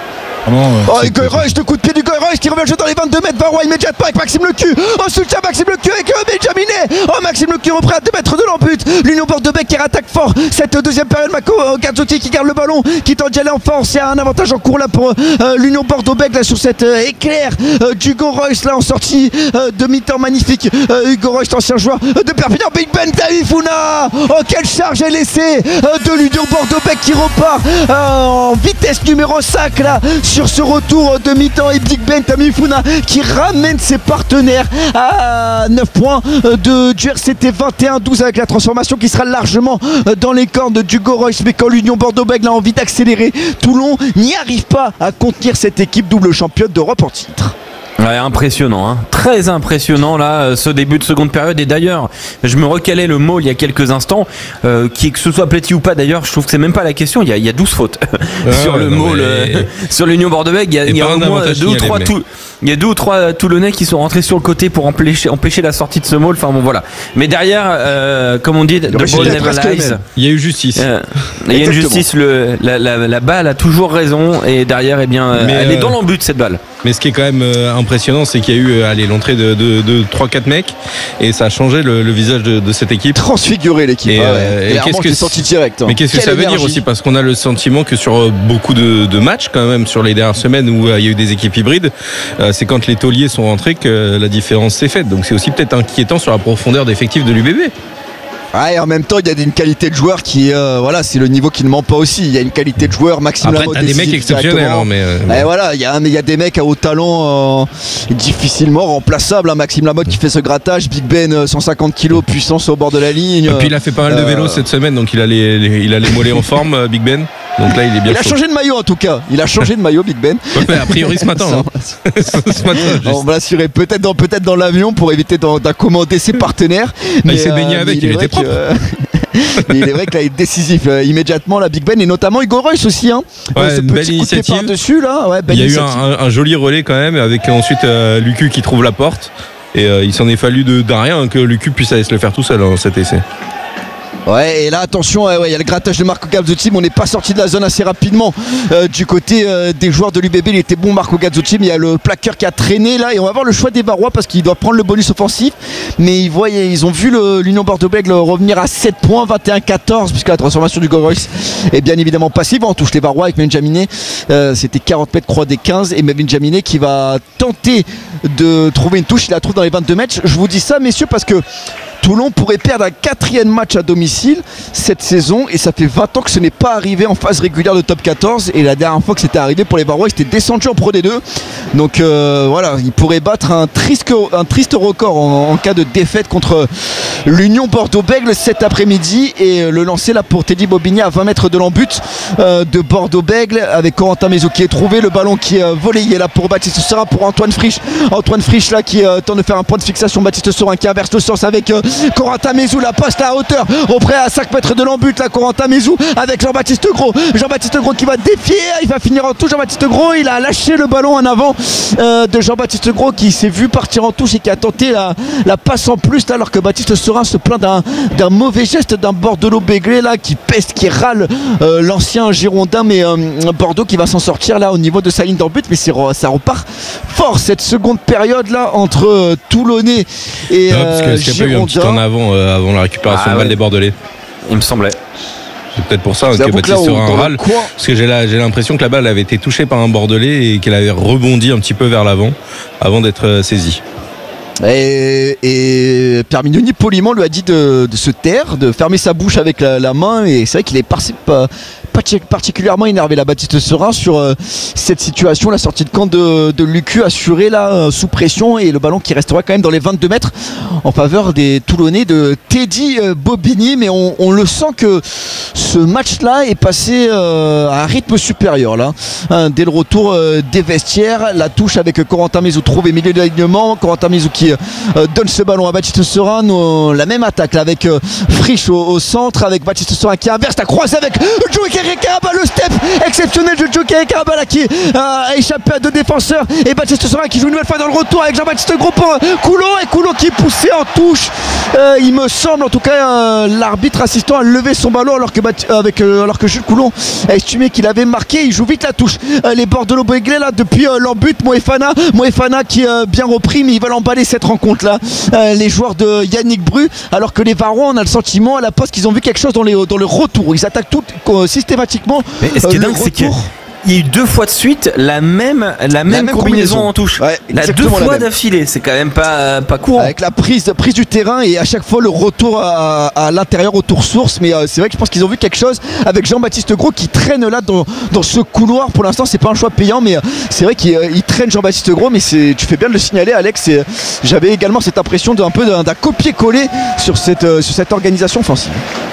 Oh, Hugo Royce, de coup de pied d'Hugo Royce qui revient le jeu dans les vingt-deux mètres. Varois immédiatement avec Maxime Lecu. Oh, soutien Maxime Lecu avec Benjaminet. Oh, Maxime Lecu reprend à deux mètres de l'embut. L'Union Bordeaux-Bègles qui rattaque fort cette deuxième période. Marco Gazzotti qui garde le ballon, qui tente d'y aller en force. Il y a un avantage en cours là pour euh, l'Union Bordeaux-Bègles là, sur cette euh, éclair euh, d'Hugo Royce là en sortie euh, de mi-temps magnifique. Euh, Hugo Royce, ancien joueur euh, de Perpignan. Big Ben Tamifuna. Oh, quelle charge est laissée euh, de l'Union Bordeaux-Bègles qui repart euh, en vitesse numéro cinq là sur ce retour de mi-temps, et Big Ben Tamifuna qui ramène ses partenaires à neuf points de, du R C T, vingt et un à douze avec la transformation qui sera largement dans les cordes d'Hugo Royce. Mais quand l'Union Bordeaux-Bègles a envie d'accélérer, Toulon n'y arrive pas à contenir cette équipe double championne d'Europe en titre. Ouais, impressionnant, hein. Très impressionnant là, ce début de seconde période. Et d'ailleurs, je me recalais le mot il y a quelques instants, euh, qui, que ce soit Pleti ou pas d'ailleurs, je trouve que c'est même pas la question. Il y a, il y a douze fautes ah, sur le mot, mais... le, sur l'Union Bordeaux-Bègles. Il y a, il y a au moins deux ou trois tout, il y a deux ou trois Toulonnais qui sont rentrés sur le côté pour empêcher, empêcher la sortie de ce mot. Enfin bon, voilà. Mais derrière, euh, comme on dit, the ball never lies. Il y a eu justice. Euh, il y a une justice. Le, la, la, la balle a toujours raison, et derrière, eh bien, mais elle euh... est dans l'embut cette balle. Mais ce qui est quand même euh, impressionnant, c'est qu'il y a eu euh, allez, l'entrée de, de, de trois quatre mecs, et ça a changé le, le visage de, de cette équipe. Transfiguré l'équipe. Et, ah ouais. euh, et qu'est-ce que c'est sorti direct. Hein. Mais qu'est-ce que Quelle ça énergie. veut dire aussi, parce qu'on a le sentiment que sur euh, beaucoup de, de matchs, quand même, sur les dernières semaines où euh, il y a eu des équipes hybrides, euh, c'est quand les tauliers sont rentrés que la différence s'est faite. Donc c'est aussi peut-être inquiétant sur la profondeur d'effectifs de l'U B B. Ah, et en même temps, il y a une qualité de joueur qui, euh, voilà, c'est le niveau qui ne ment pas aussi. Il y a une qualité de joueur, Maxime Après, Lamotte. t'as des mecs exceptionnels, hein, mais. Euh, et voilà, il y a, mais il y a des mecs à haut talent, euh, difficilement remplaçables. Hein. Maxime Lamotte qui fait ce grattage, Big Ben, cent cinquante kilos, puissance au bord de la ligne. Et puis il a fait pas mal de vélo euh... cette semaine, donc il a les, les, il a les mollets en forme, Big Ben. Donc là, il est bien. Il a chaud. changé de maillot en tout cas. Il a changé de maillot, Big Ben. Ouais, a priori ce matin. hein. ce matin on va l'assurer peut-être dans, peut-être dans l'avion pour éviter d'accommoder ses partenaires. Mais il s'est baigné euh, avec, il, il était propre. Que, mais il est vrai qu'il a été décisif euh, immédiatement, la Big Ben, et notamment Hugo Reus aussi. Hein. Ouais, ce une belle initiative. Dessus, là. Ouais, il y a eu un, un joli relais quand même, avec ensuite euh, Lucu qui trouve la porte. Et euh, il s'en est fallu de, d'un rien que Lucu puisse aller se le faire tout seul, hein, cet essai. Ouais, et là attention, il ouais, y a le grattage de Marco Gazzotti, mais on n'est pas sorti de la zone assez rapidement euh, du côté euh, des joueurs de l'U B B. Il était bon Marco Gazzotti, mais il y a le plaqueur qui a traîné là, et on va voir le choix des Barrois parce qu'il doit prendre le bonus offensif. Mais ils, voient, ils ont vu l'Union Bordeaux-Bègles revenir à sept points, vingt et un quatorze, puisque la transformation du Gorois est bien évidemment passive. On touche les Barrois avec Benjaminé, euh, c'était quarante mètres croix des quinze, et Benjaminé qui va tenter de trouver une touche. Il la trouve dans les vingt-deux mètres. Je vous dis ça, messieurs, parce que Toulon pourrait perdre un quatrième match à domicile cette saison, et ça fait vingt ans que ce n'est pas arrivé en phase régulière de top quatorze, et la dernière fois que c'était arrivé pour les Barrois, ils étaient descendus en Pro D deux. Donc euh, voilà, ils pourraient battre un triste, un triste record en, en cas de défaite contre l'Union Bordeaux-Bègles cet après-midi, et le lancer là pour Teddy Bobigny à vingt mètres de l'embut euh, de Bordeaux-Bègles, avec Corentin Mézou qui est trouvé, le ballon qui est euh, volé, il est là pour Baptiste Serin, pour Antoine Frisch. Antoine Frisch là qui euh, tente de faire un point de fixation, Baptiste Serin qui inverse le sens avec euh, Corentin Mézou, la poste à hauteur auprès à cinq mètres de l'embut là, Corentin Mézou avec Jean-Baptiste Gros. Jean-Baptiste Gros qui va défier, il va finir en touche. Jean-Baptiste Gros, il a lâché le ballon en avant euh, de Jean-Baptiste Gros qui s'est vu partir en touche et qui a tenté la, la passe en plus là, alors que Baptiste Serin se plaint d'un d'un mauvais geste d'un Bordelot-Béglé là qui peste, qui râle euh, l'ancien Girondin, mais euh, Bordeaux qui va s'en sortir là au niveau de sa ligne d'embut, mais ça repart fort cette seconde période là entre euh, Toulonnais et non, parce que euh, Girondin. Qu'il y a pas eu un petit temps avant, euh, avant la récupération ah, de balle ouais. des Bordelais. Il me semblait. C'est peut-être pour ça hein, que Baptiste Serin râle. Parce que j'ai l'impression que la balle avait été touchée par un Bordelais et qu'elle avait rebondi un petit peu vers l'avant avant d'être euh, saisie. Et, et Pierre Mignoni poliment lui a dit de, de se taire, de fermer sa bouche avec la, la main, et c'est vrai qu'il est par, pas, pas particulièrement énervé la Baptiste Serin sur euh, cette situation, la sortie de camp de, de Lucu assurée là euh, sous pression, et le ballon qui restera quand même dans les vingt-deux mètres en faveur des Toulonnais de Teddy euh, Bobigny. Mais on, on le sent que ce match là est passé euh, à un rythme supérieur là, hein, dès le retour euh, des vestiaires. La touche avec Corentin Mézou trouvé milieu d'alignement, Corentin Mézou qui euh, donne ce ballon à Baptiste Serin, euh, la même attaque là, avec euh, Frisch au, au centre, avec Baptiste Serin qui inverse, la croise avec Joey Caraba, le step exceptionnel de Joey Caraba qui euh, a échappé à deux défenseurs, et Baptiste Serin qui joue une nouvelle fois dans le retour avec Jean-Baptiste Gros pour euh, Coulon, et Coulon qui est poussé en touche. Euh, il me semble en tout cas euh, l'arbitre assistant a levé son ballon alors que, euh, avec, euh, alors que Jules Coulon a estimé qu'il avait marqué. Il joue vite la touche. Euh, les Bordelot-Béglé là depuis euh, l'embut, Moefana, Moefana qui est euh, bien repris, mais ils veulent emballer cette rencontre là, euh, les joueurs de Yannick Bru, alors que les Varois, on a le sentiment à la poste qu'ils ont vu quelque chose dans, les, dans le retour. Ils attaquent tout euh, systématiquement. Mais ce qui est euh, dingue, c'est qu'il y a eu deux fois de suite la même, la même, la même combinaison, combinaison en touche. Ouais, la deux fois d'affilée, c'est quand même pas, pas courant. Avec la prise, prise du terrain et à chaque fois le retour à, à l'intérieur, au tour source. Mais euh, c'est vrai que je pense qu'ils ont vu quelque chose avec Jean-Baptiste Gros qui traîne là dans, dans ce couloir. Pour l'instant, c'est pas un choix payant, mais euh, c'est vrai qu'il euh, traîne Jean-Baptiste Gros. Mais tu fais bien de le signaler, Alex. J'avais également cette impression d'un peu d'un copier-coller sur cette, euh, sur cette organisation offensive.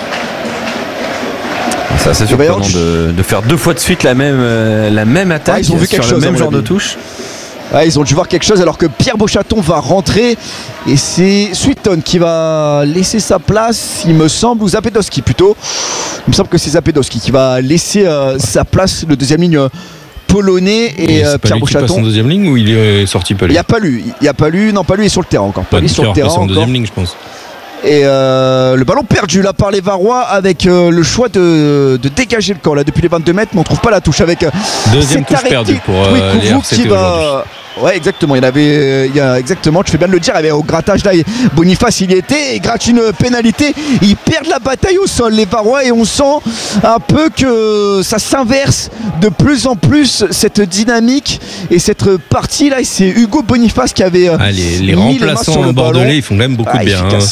C'est assez surprenant de, de faire deux fois de suite la même, euh, la même attaque, ah, ils ont vu quelque sur chose, le même genre de touche. Ah, ils ont dû voir quelque chose alors que Pierre Beauchaton va rentrer, et c'est Sweeton qui va laisser sa place, il me semble, ou Zapedowski plutôt. Il me semble que c'est Zapedowski qui va laisser euh, sa place, le deuxième ligne polonais, et euh, Pierre Beauchaton. Passe en deuxième ligne ou il est sorti pas lui? Il n'y a pas lui, il n'y a pas lui, non pas lui, il est sur le terrain encore. Pas lui sur le terrain en deuxième ligne, je pense. Et euh, le ballon perdu là par les Varois, avec euh, le choix de, de dégager le camp là depuis les vingt-deux mètres, mais on trouve pas la touche avec euh, deuxième touche perdue pour euh, oui, les R C T qui va... Ouais, exactement, il y avait il y a exactement, tu fais bien de le dire, il y avait au grattage là, Boniface il y était, et gratte une pénalité, ils perdent la bataille au sol les Varois, et on sent un peu que ça s'inverse de plus en plus cette dynamique et cette partie là, et c'est Hugo Boniface qui avait ah, les, les remplaçants bordelais, ils font quand même beaucoup ah, de bien. Hein.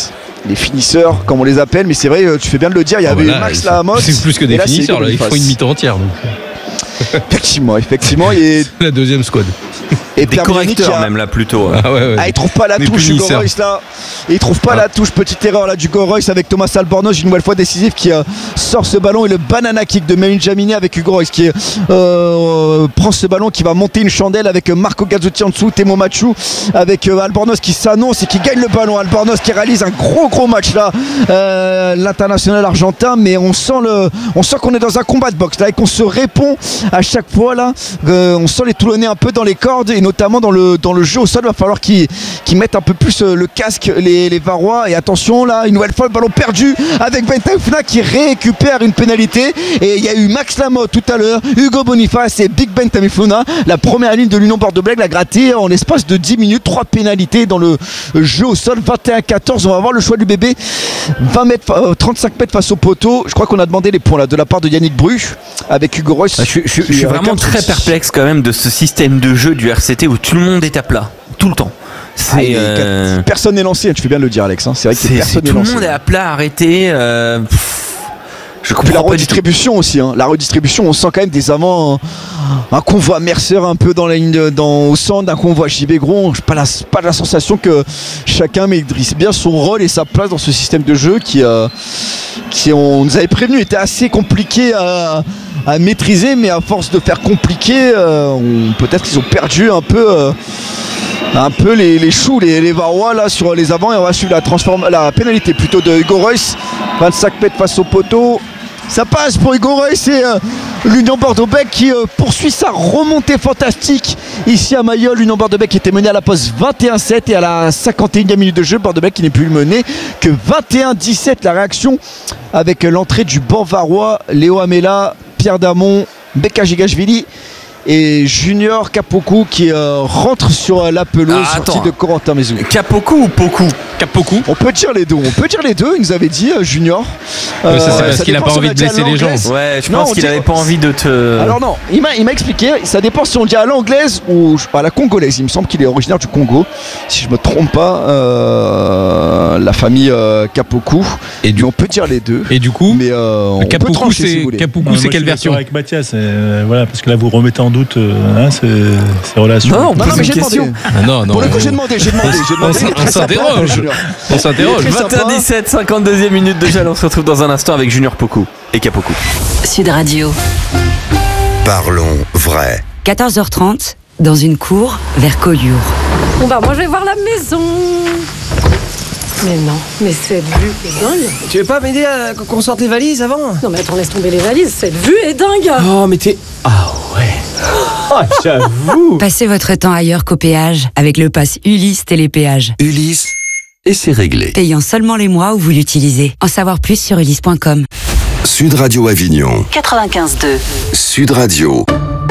les finisseurs, comme on les appelle, mais c'est vrai, tu fais bien de le dire, il y avait voilà, Max Lamotte. C'est plus que des là, finisseurs, là, ils font une mi-temps entière. Donc. Effectivement, effectivement. Et... la deuxième squad. Et des correcteurs a... même là plutôt. Ah, ouais, ouais. Ah, il trouve pas la Les touche Hugo Reus là. Et il trouve pas ah. la touche. Petite erreur là du Hugo Reus avec Thomas Albornoz, une nouvelle fois décisif qui euh, sort ce ballon et le banana kick de Melvin Jamini avec Hugo Reus qui euh, prend ce ballon qui va monter une chandelle avec Marco Gazzotti en dessous, Temo Machu avec euh, Albornoz qui s'annonce et qui gagne le ballon. Albornoz qui réalise un gros gros match là, euh, l'international argentin, mais on sent le, on sent qu'on est dans un combat de boxe là et qu'on se répond à chaque fois là. Euh, on sent les Toulonnais un peu dans les cordes et notamment dans le, dans le jeu au sol. Il va falloir qu'ils, qu'ils mettent un peu plus le casque les, les Varois. Et attention là, une nouvelle fois le ballon perdu avec Bentancur qui récupère une pénalité. Et il y a eu Max Lamotte tout à l'heure, Hugo Boniface et Big Bentancur, la première ligne de l'Union Bordeaux-Bègles l'a gratté en l'espace de dix minutes. Trois pénalités dans le jeu au sol, vingt et un à quatorze. On va voir le choix du bébé, vingt mètres, euh, trente-cinq mètres face au poteau. Je crois qu'on a demandé les points là de la part de Yannick Bru avec Hugo Reus. Je, je, je, je suis vraiment très perplexe quand même de ce système de jeu du R C T où tout le monde est à plat tout le temps. C'est, ah, euh... personne n'est lancé, tu fais bien de le dire Alex, hein. C'est vrai que c'est, personne c'est, tout le monde est à plat, arrêté. Euh... Je comprends. Puis la redistribution aussi, hein. La redistribution, on sent quand même des avants, un, un convoi Mercer un peu dans la ligne de, dans, au centre, d'un convoi J B Gros. J'ai pas la, pas la sensation que chacun maîtrise bien son rôle et sa place dans ce système de jeu qui, euh, qui on nous avait prévenu, était assez compliqué à, à maîtriser, mais à force de faire compliqué, euh, on, peut-être qu'ils ont perdu un peu. Euh, un peu les, les choux, les, les Varois là sur les avants, et on va suivre la, transform- la pénalité plutôt de Hugo Reus, vingt-cinq mètres face au poteau. Ça passe pour Hugo Reus et euh, l'Union Bordeaux-Bègles qui euh, poursuit sa remontée fantastique ici à Mayol. L'Union Bordeaux-Bègles qui était menée à la pause vingt et un sept et à la cinquante et unième minute de jeu, Bordeaux-Bègles qui n'est plus menée que vingt et un dix-sept. La réaction avec l'entrée du banc varois, Léo Amela, Pierre Damon, Beka Gigashvili et Junior Kapoku qui euh, rentre sur euh, la pelouse, ah, sortie de Corentin Mézou. Kapoku ou Poku? Kapoku. On peut dire les deux, on peut dire les deux, il nous avait dit euh, Junior. Euh, ça c'est parce ça qu'il n'a pas envie de blesser les gens. Ouais, je non, pense qu'il n'avait pas envie de te... Alors non, il m'a, il m'a expliqué, ça dépend si on dit à l'anglaise ou à la congolaise. Il me semble qu'il est originaire du Congo, si je me trompe pas, euh, la famille euh, Kapoku. Et du... on peut dire les deux. Et du coup, mais euh, on Kapoku, peut trancher, c'est, si vous voulez. Kapoku, c'est quelle version? Avec Mathias, euh, voilà, parce que là vous remettez en doute euh, hein, ces, ces relations. Non, non, non mais j'ai demandé. Ah, non, non, Pour le coup, j'ai demandé, j'ai demandé, j'ai demandé. On s'interroge. On s'interroge. vingt et un dix-sept, cinquante-deuxième minute de jeu. On se retrouve dans un instant avec Junior Poku et Kapoku. Sud Radio. Parlons vrai. quatorze heures trente, dans une cour vers Collioure. Bon bah moi je vais voir la maison. Mais non, mais cette vue est dingue. Tu veux pas m'aider à qu'on sorte les valises avant? Non mais attends, laisse tomber les valises, cette vue est dingue. Oh mais t'es... Ah ouais. Oh, j'avoue. Passez votre temps ailleurs qu'au péage avec le pass Ulysse Télépéage. Ulysse, et c'est réglé. Payant seulement les mois où vous l'utilisez. En savoir plus sur ulysse point com. Sud Radio Avignon. quatre-vingt-quinze deux. Sud Radio.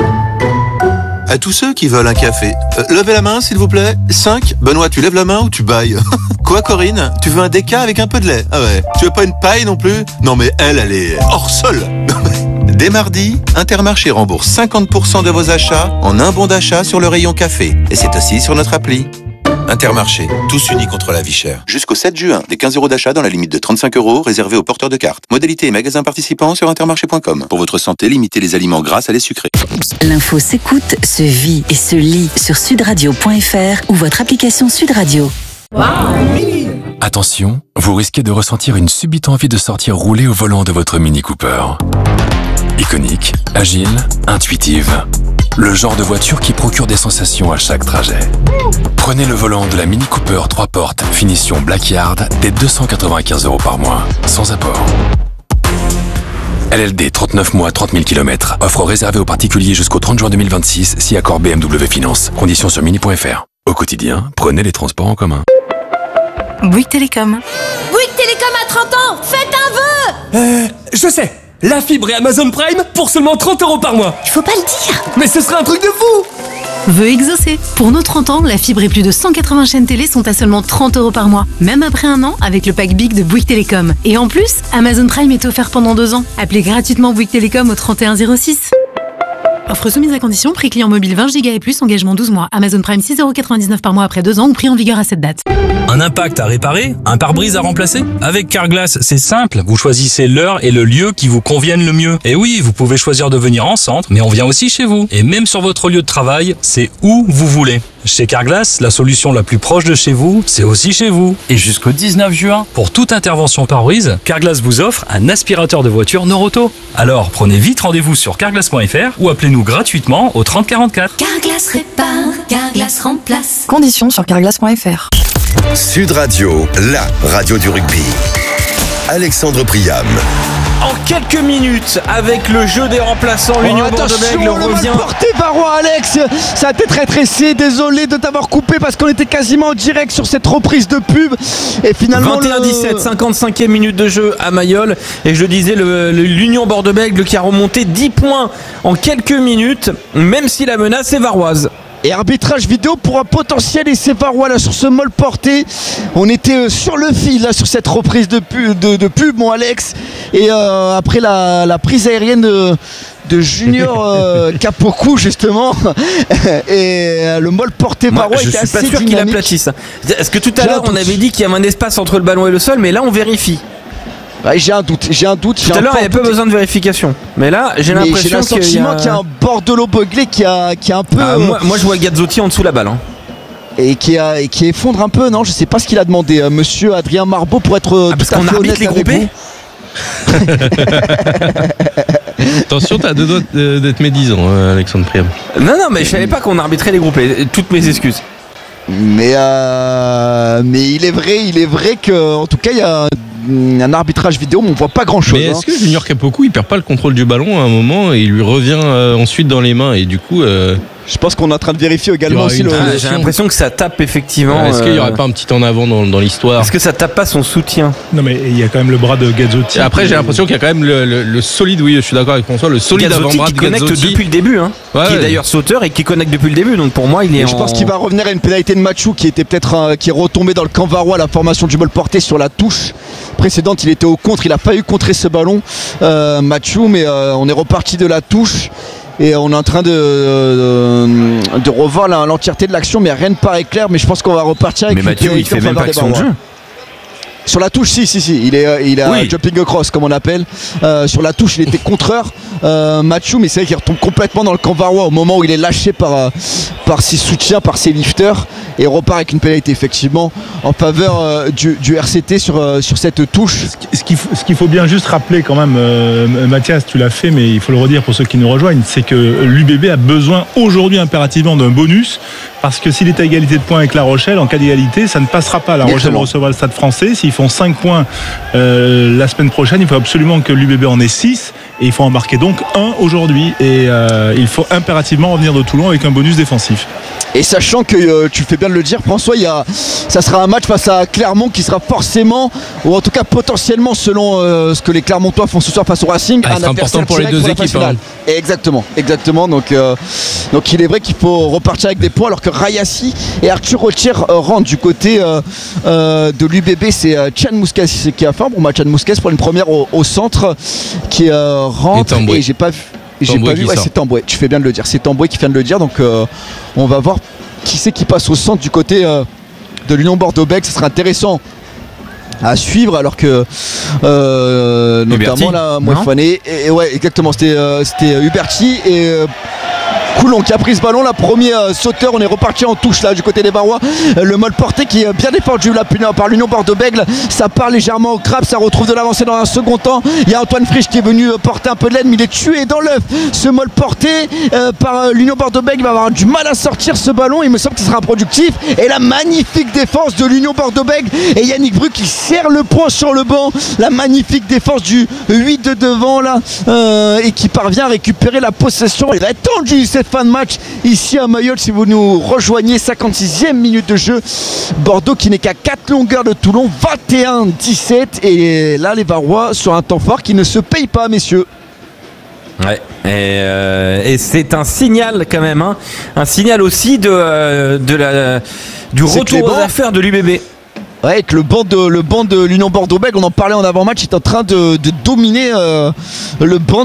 À tous ceux qui veulent un café, euh, levez la main s'il vous plaît. cinq. Benoît, tu lèves la main ou tu bailles? Quoi Corinne? Tu veux un déca avec un peu de lait? Ah ouais. Tu veux pas une paille non plus? Non mais elle, elle est hors sol. Dès mardi, Intermarché rembourse cinquante pour cent de vos achats en un bon d'achat sur le rayon café. Et c'est aussi sur notre appli. Intermarché, tous unis contre la vie chère. Jusqu'au sept juin, des quinze euros d'achat dans la limite de trente-cinq euros réservés aux porteurs de cartes. Modalité et magasins participants sur intermarché point com. Pour votre santé, limitez les aliments gras à les sucrés. L'info s'écoute, se vit et se lit sur sudradio point f r ou votre application Sud Radio. Attention, vous risquez de ressentir une subite envie de sortir rouler au volant de votre Mini Cooper. Iconique, agile, intuitive. Le genre de voiture qui procure des sensations à chaque trajet. Prenez le volant de la Mini Cooper trois portes, finition Blackyard, dès deux cent quatre-vingt-quinze euros par mois, sans apport. L L D trente-neuf mois, trente mille kilomètres. Offre réservée aux particuliers jusqu'au trente juin deux mille vingt-six, si accord B M W Finance. Conditions sur mini point f r. Au quotidien, prenez les transports en commun. Bouygues Télécom. Bouygues Télécom à trente ans, faites un vœu. Euh, je sais. La fibre et Amazon Prime pour seulement trente euros par mois. Il faut pas le dire. Mais ce serait un truc de fou. Vœu exaucé. Pour nos trente ans, la fibre et plus de cent quatre-vingts chaînes télé sont à seulement trente euros par mois. Même après un an, avec le pack Big de Bouygues Télécom. Et en plus, Amazon Prime est offert pendant deux ans. Appelez gratuitement Bouygues Télécom au trente et un zéro six. Offre soumise à condition, prix client mobile vingt giga et plus, engagement douze mois. Amazon Prime six euros quatre-vingt-dix-neuf par mois après deux ans ou prix en vigueur à cette date. Un impact à réparer? Un pare-brise à remplacer? Avec Carglass, c'est simple. Vous choisissez l'heure et le lieu qui vous conviennent le mieux. Et oui, vous pouvez choisir de venir en centre, mais on vient aussi chez vous. Et même sur votre lieu de travail, c'est où vous voulez. Chez Carglass, la solution la plus proche de chez vous, c'est aussi chez vous. Et jusqu'au dix-neuf juin, pour toute intervention pare-brise, Carglass vous offre un aspirateur de voiture Noroto. Alors, prenez vite rendez-vous sur carglass point f r ou appelez-nous gratuitement au trente quarante-quatre. Carglass répare, Carglass remplace. Conditions sur carglass point f r. Sud Radio, la radio du rugby. Alexandre Priam. En quelques minutes, avec le jeu des remplaçants, l'Union oh, Bordeaux-Bègles revient. Porté Barrois, Alex, ça a été très tressé. Désolé de t'avoir coupé parce qu'on était quasiment en direct sur cette reprise de pub. Et finalement, vingt et un dix-sept, le... cinquante-cinquième minute de jeu à Mayol. Et je le disais, le, le, l'Union Bordeaux-Bègles qui a remonté dix points en quelques minutes, même si la menace est varoise. Et arbitrage vidéo pour un potentiel essai varois là sur ce molle porté. On était sur le fil là sur cette reprise de pub, de, de pub mon Alex. Et euh, après la, la prise aérienne de, de Junior euh, Capoku justement. Et euh, le molle porté varois était assez dynamique. Je suis pas sûr qu'il aplatisse. Est-ce que tout à l'heure on avait dit qu'il y avait un espace entre le ballon et le sol, mais là on vérifie. Ouais, j'ai un doute, j'ai un doute. Tout à l'heure, il n'y avait pas besoin de vérification. Mais là, j'ai mais l'impression j'ai le sentiment qu'il y a, qu'il y a un bordelot beuglé qui a, qui a un peu. Ah, moi, moi, je vois Gazzotti en dessous la balle. Hein. Et qui, a, et qui effondre un peu, non? Je sais pas ce qu'il a demandé, euh, monsieur Adrien Marbeau, pour être ah, tout à fait honnête les avec vous. Attention, t'as deux doigts d'être médisant, Alexandre Priam. Non, non, mais je savais pas qu'on arbitrait les groupés. Toutes mes excuses. Mais, euh, mais il est vrai, il est vrai que, en tout cas, il y a un arbitrage vidéo, mais on voit pas grand chose. Mais est-ce hein. que Junior Capoku il perd pas le contrôle du ballon à un moment et il lui revient euh, ensuite dans les mains et du coup euh... je pense qu'on est en train de vérifier également aussi le... ah, j'ai l'impression que ça tape effectivement. Est-ce euh... qu'il y aurait pas un petit en avant dans, dans l'histoire? Est-ce que ça tape pas son soutien? Non mais il y a quand même le bras de Gazzotti. Et après j'ai l'impression qu'il y a quand même le, le, le solide, oui je suis d'accord avec François, le solide Gazzotti avant-bras qui de connecte Gazzotti depuis le début hein, ouais, qui est ouais. d'ailleurs sauteur et qui connecte depuis le début, donc pour moi il est et en... je pense qu'il va revenir à une pénalité de Machou qui était peut-être euh, qui est retombé dans le camp varois, la formation du molle porté sur la touche précédente. Il était au contre, il a failli contrer ce ballon euh, Machou, mais euh, on est reparti de la touche et on est en train de, de, de revoir la, l'entièreté de l'action, mais rien ne paraît clair. Mais je pense qu'on va repartir avec. Mais Mathieu il fait même pas action de jeu. Sur la touche, si, si, si, il est, il a oui. jumping across comme on appelle. Euh, sur la touche, il était contreur, euh, Machou, mais c'est vrai qu'il retombe complètement dans le camp varois au moment où il est lâché par, euh, par ses soutiens, par ses lifters, et repart avec une pénalité effectivement en faveur euh, du, du R C T sur, euh, sur cette touche. Ce qu'il, faut, ce qu'il faut bien juste rappeler quand même, euh, Mathias, tu l'as fait, mais il faut le redire pour ceux qui nous rejoignent, c'est que l'U B B a besoin aujourd'hui impérativement d'un bonus, parce que s'il est à égalité de points avec La Rochelle, en cas d'égalité, ça ne passera pas. La Rochelle recevra le Stade Français. S'ils font cinq points euh, la semaine prochaine, il faut absolument que l'U B B en ait six, et il faut en marquer donc un aujourd'hui, et euh, il faut impérativement revenir de Toulon avec un bonus défensif. Et sachant que euh, tu fais bien de le dire François, il y a, ça sera un match face à Clermont qui sera forcément, ou en tout cas potentiellement selon euh, ce que les Clermontois font ce soir face au Racing, ah, un important pour les deux pour équipes hein. Exactement, exactement. Donc, euh, donc il est vrai qu'il faut repartir avec des points, alors que Rayassi et Arthur Rocher euh, rentrent du côté euh, euh, de l'U B B. C'est euh, Tchan Mousquet qui a fait un bon match. Tchan Mousquet pour une première au, au centre qui euh, rentre et, et j'ai pas vu. J'ai pas vu, ouais, c'est Tamboué, tu fais bien de le dire, c'est Tamboué qui vient de le dire, donc euh, on va voir qui c'est qui passe au centre du côté euh, de l'Union Bordeaux-Bègles. Ce sera intéressant à suivre, alors que euh, notamment là Moefane et, et ouais exactement c'était euh, c'était Huberti et euh, Coulon qui a pris ce ballon, la premier euh, sauteur. On est reparti en touche là du côté des Barrois. Euh, le molle porté qui est bien défendu là par l'Union Bordeaux-Bègles. Ça part légèrement au crabe, ça retrouve de l'avancée dans un second temps. Il y a Antoine Frisch qui est venu euh, porter un peu de l'aide, mais il est tué dans l'œuf. Ce molle porté euh, par euh, l'Union Bordeaux-Bègles, il va avoir du mal à sortir ce ballon. Il me semble que ce sera productif. Et la magnifique défense de l'Union Bordeaux-Bègles et Yannick Bru qui serre le poing sur le banc. La magnifique défense du huit de devant là euh, et qui parvient à récupérer la possession. Il a tendu cette fin de match ici à Mayol si vous nous rejoignez. Cinquante-sixième minute de jeu, Bordeaux qui n'est qu'à quatre longueurs de Toulon, vingt et un dix-sept, et là les Varois sur un temps fort qui ne se paye pas, messieurs. Ouais, et, euh, et c'est un signal quand même, hein, un signal aussi de, euh, de la, du retour aux affaires de l'U B B. Ouais, que le banc de, le banc de l'Union Bordeaux-Bègles, on en parlait en avant-match, est en train de, de dominer euh, le banc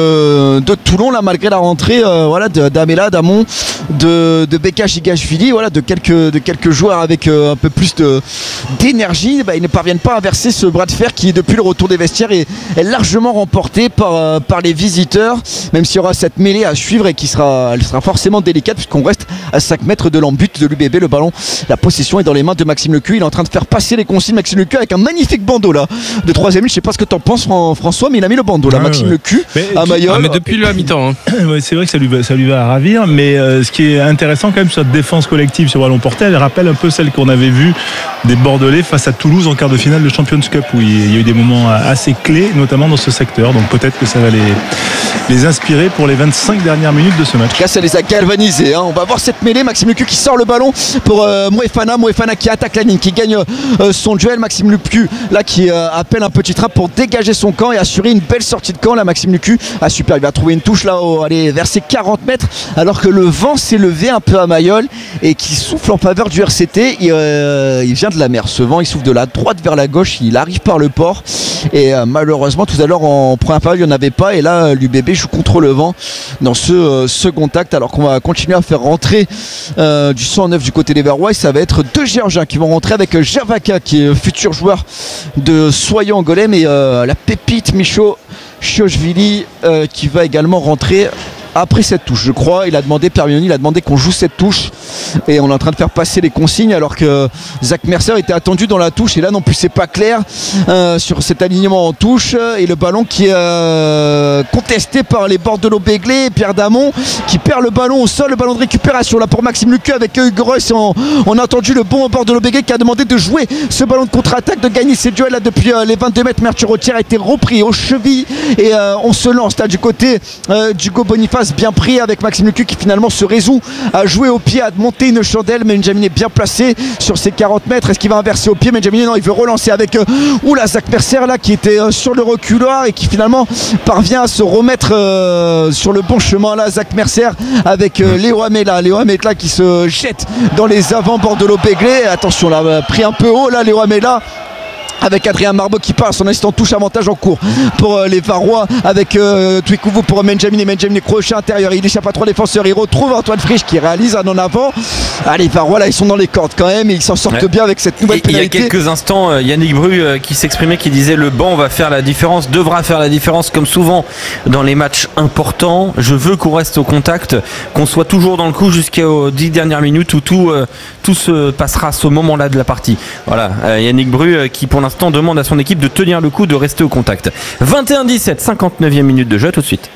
de, de Toulon, là, malgré la rentrée euh, voilà, d'Amela, d'Amon, de, de Beka Chigashvili, voilà, de, quelques, de quelques joueurs avec euh, un peu plus de, d'énergie. Bah, ils ne parviennent pas à inverser ce bras de fer qui, depuis le retour des vestiaires, est, est largement remporté par, euh, par les visiteurs, même s'il y aura cette mêlée à suivre et qui sera, elle sera forcément délicate puisqu'on reste à cinq mètres de l'embut de l'U B B. Le ballon, la possession est dans les mains de Maxime Lecu. Il est en train de faire passer les consignes, Maxime Lecu, avec un magnifique bandeau là de troisième ligne. Je sais pas ce que t'en penses, François, mais il a mis le bandeau là, ah, Maxime ouais. Lecu à Mayol. Ah, mais depuis la mi-temps. Hein. Ouais, c'est vrai que ça lui, ça lui va à ravir, mais euh, ce qui est intéressant quand même sur cette défense collective sur ballon porté, elle rappelle un peu celle qu'on avait vue des Bordelais face à Toulouse en quart de finale de Champions Cup, où il y a eu des moments assez clés, notamment dans ce secteur. Donc peut-être que ça va les, les inspirer pour les vingt-cinq dernières minutes de ce match. Là, ça les a galvanisés. Hein. On va voir cette mêlée. Maxime Lecu qui sort le ballon pour euh, Moefana. Moefana qui attaque la ligne, qui gagne euh, son duel. Maxime Lecu là qui euh, appelle un petit train pour dégager son camp et assurer une belle sortie de camp. Là, Maxime Lecu a super. Il va trouver une touche là, au, allez, vers ses quarante mètres, alors que le vent s'est levé un peu à Mayol et qui souffle en faveur du R C T. Il, euh, il vient de la mer. Ce vent, il souffle de la droite vers la gauche. Il arrive par le port et euh, malheureusement, tout à l'heure en première période, il n'y en avait pas. Et là, l'U B B joue contre le vent dans ce euh, second acte, alors qu'on va continuer à faire rentrer euh, du cent neuf du côté des Verrois. Et ça va être deux Géorgiens qui vont rentrer avec Javaka, qui est futur joueur de Soyons Angolais, et euh, la pépite Micho Chiochvili euh, qui va également rentrer après cette touche, je crois. Il a demandé, Permioni, il a demandé qu'on joue cette touche et on est en train de faire passer les consignes, alors que Zach Mercer était attendu dans la touche et là non plus c'est pas clair euh, sur cet alignement en touche. Et le ballon qui est euh, contesté par les Bordelais-Béglés et Pierre Damon qui perd le ballon au sol. Le ballon de récupération là pour Maxime Lecu avec Hugues Reus. On, on a entendu le bon Bordelais-Béglés qui a demandé de jouer ce ballon de contre-attaque, de gagner ces duels là depuis euh, les vingt-deux mètres. Merthier a été repris aux chevilles et euh, on se lance là du côté euh, d'Hugo Boniface, bien pris avec Maxime Lecu qui finalement se résout à jouer au pied, à monter une chandelle. Mais Benjamin est bien placé sur ses quarante mètres. Est-ce qu'il va inverser au pied? Benjamin, non, il veut relancer avec euh, oula, Zach Mercer là qui était euh, sur le reculoir et qui finalement parvient à se remettre euh, sur le bon chemin là. Zach Mercer avec euh, Léo Amela, Léo Amela qui se jette dans les avants Bordelais-Béglés. Attention là, pris un peu haut là Léo Amela, avec Adrien Marbeau qui passe en instant touche avantage en cours pour euh, les Varois avec euh, Twikouvou pour Benjamin et Benjamin crochet intérieur, il échappe à trois défenseurs, il retrouve Antoine Frisch qui réalise un en avant. Ah, les Varois là ils sont dans les cordes quand même et ils s'en sortent ouais. bien avec cette nouvelle et, pénalité. Il y a quelques instants euh, Yannick Bru euh, qui s'exprimait, qui disait le banc va faire la différence, devra faire la différence comme souvent dans les matchs importants. Je veux qu'on reste au contact, qu'on soit toujours dans le coup jusqu'aux dix dernières minutes où tout, euh, tout se passera à ce moment là de la partie. Voilà, euh, Yannick Bru euh, qui pour l'instant demande à son équipe de tenir le coup, de rester au contact. vingt et un dix-sept, cinquante-neuvième minute de jeu, tout de suite.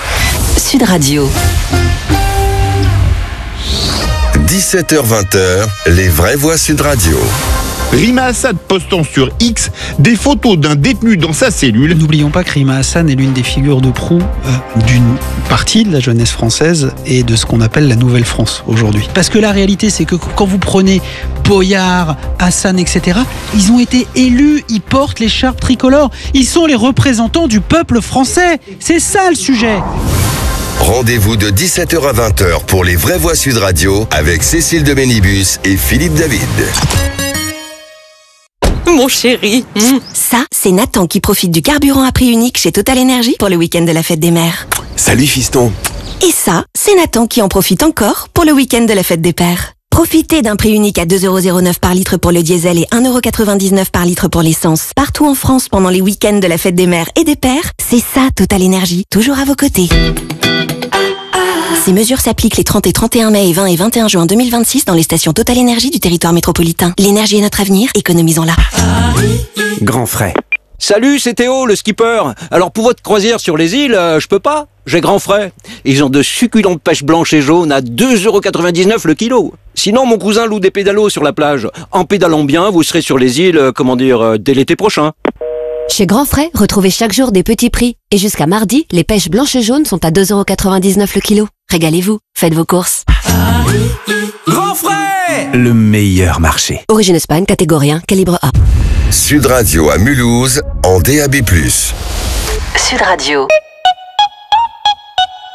Sud Radio. dix-sept heures vingt, les vraies voix Sud Radio. Rima Assad postant sur X des photos d'un détenu dans sa cellule. N'oublions pas que Rima Hassan est l'une des figures de proue euh, d'une partie de la jeunesse française et de ce qu'on appelle la Nouvelle France aujourd'hui. Parce que la réalité, c'est que quand vous prenez Boyard, Hassan, et cetera, ils ont été élus, ils portent l'écharpe tricolore. Ils sont les représentants du peuple français. C'est ça le sujet. Rendez-vous de dix-sept heures à vingt heures pour les vraies voix Sud Radio avec Cécile de Ménibus et Philippe David. Mon chéri. Mmh. Ça, c'est Nathan qui profite du carburant à prix unique chez Total Energy pour le week-end de la fête des mères. Salut fiston. Et ça, c'est Nathan qui en profite encore pour le week-end de la fête des pères. Profitez d'un prix unique à deux euros zéro neuf par litre pour le diesel et un euro quatre-vingt-dix-neuf par litre pour l'essence. Partout en France pendant les week-ends de la fête des mères et des pères, c'est ça Total Energy, toujours à vos côtés. Ces mesures s'appliquent les trente et trente et un mai et vingt et vingt et un juin deux mille vingt-six dans les stations Total Énergie du territoire métropolitain. L'énergie est notre avenir, économisons-la. Grand frais. Salut, c'est Théo, le skipper. Alors pour votre croisière sur les îles, euh, je peux pas. J'ai grand frais. Ils ont de succulentes pêches blanches et jaunes à deux euros quatre-vingt-dix-neuf le kilo. Sinon, mon cousin loue des pédalos sur la plage. En pédalant bien, vous serez sur les îles, euh, comment dire, euh, dès l'été prochain. Chez Grand Frais, retrouvez chaque jour des petits prix. Et jusqu'à mardi, les pêches blanches et jaunes sont à deux euros quatre-vingt-dix-neuf le kilo. Régalez-vous, faites vos courses. Grand Frais, le meilleur marché. Origine Espagne, catégorie un, calibre A. Sud Radio à Mulhouse, en D A B plus. Sud Radio.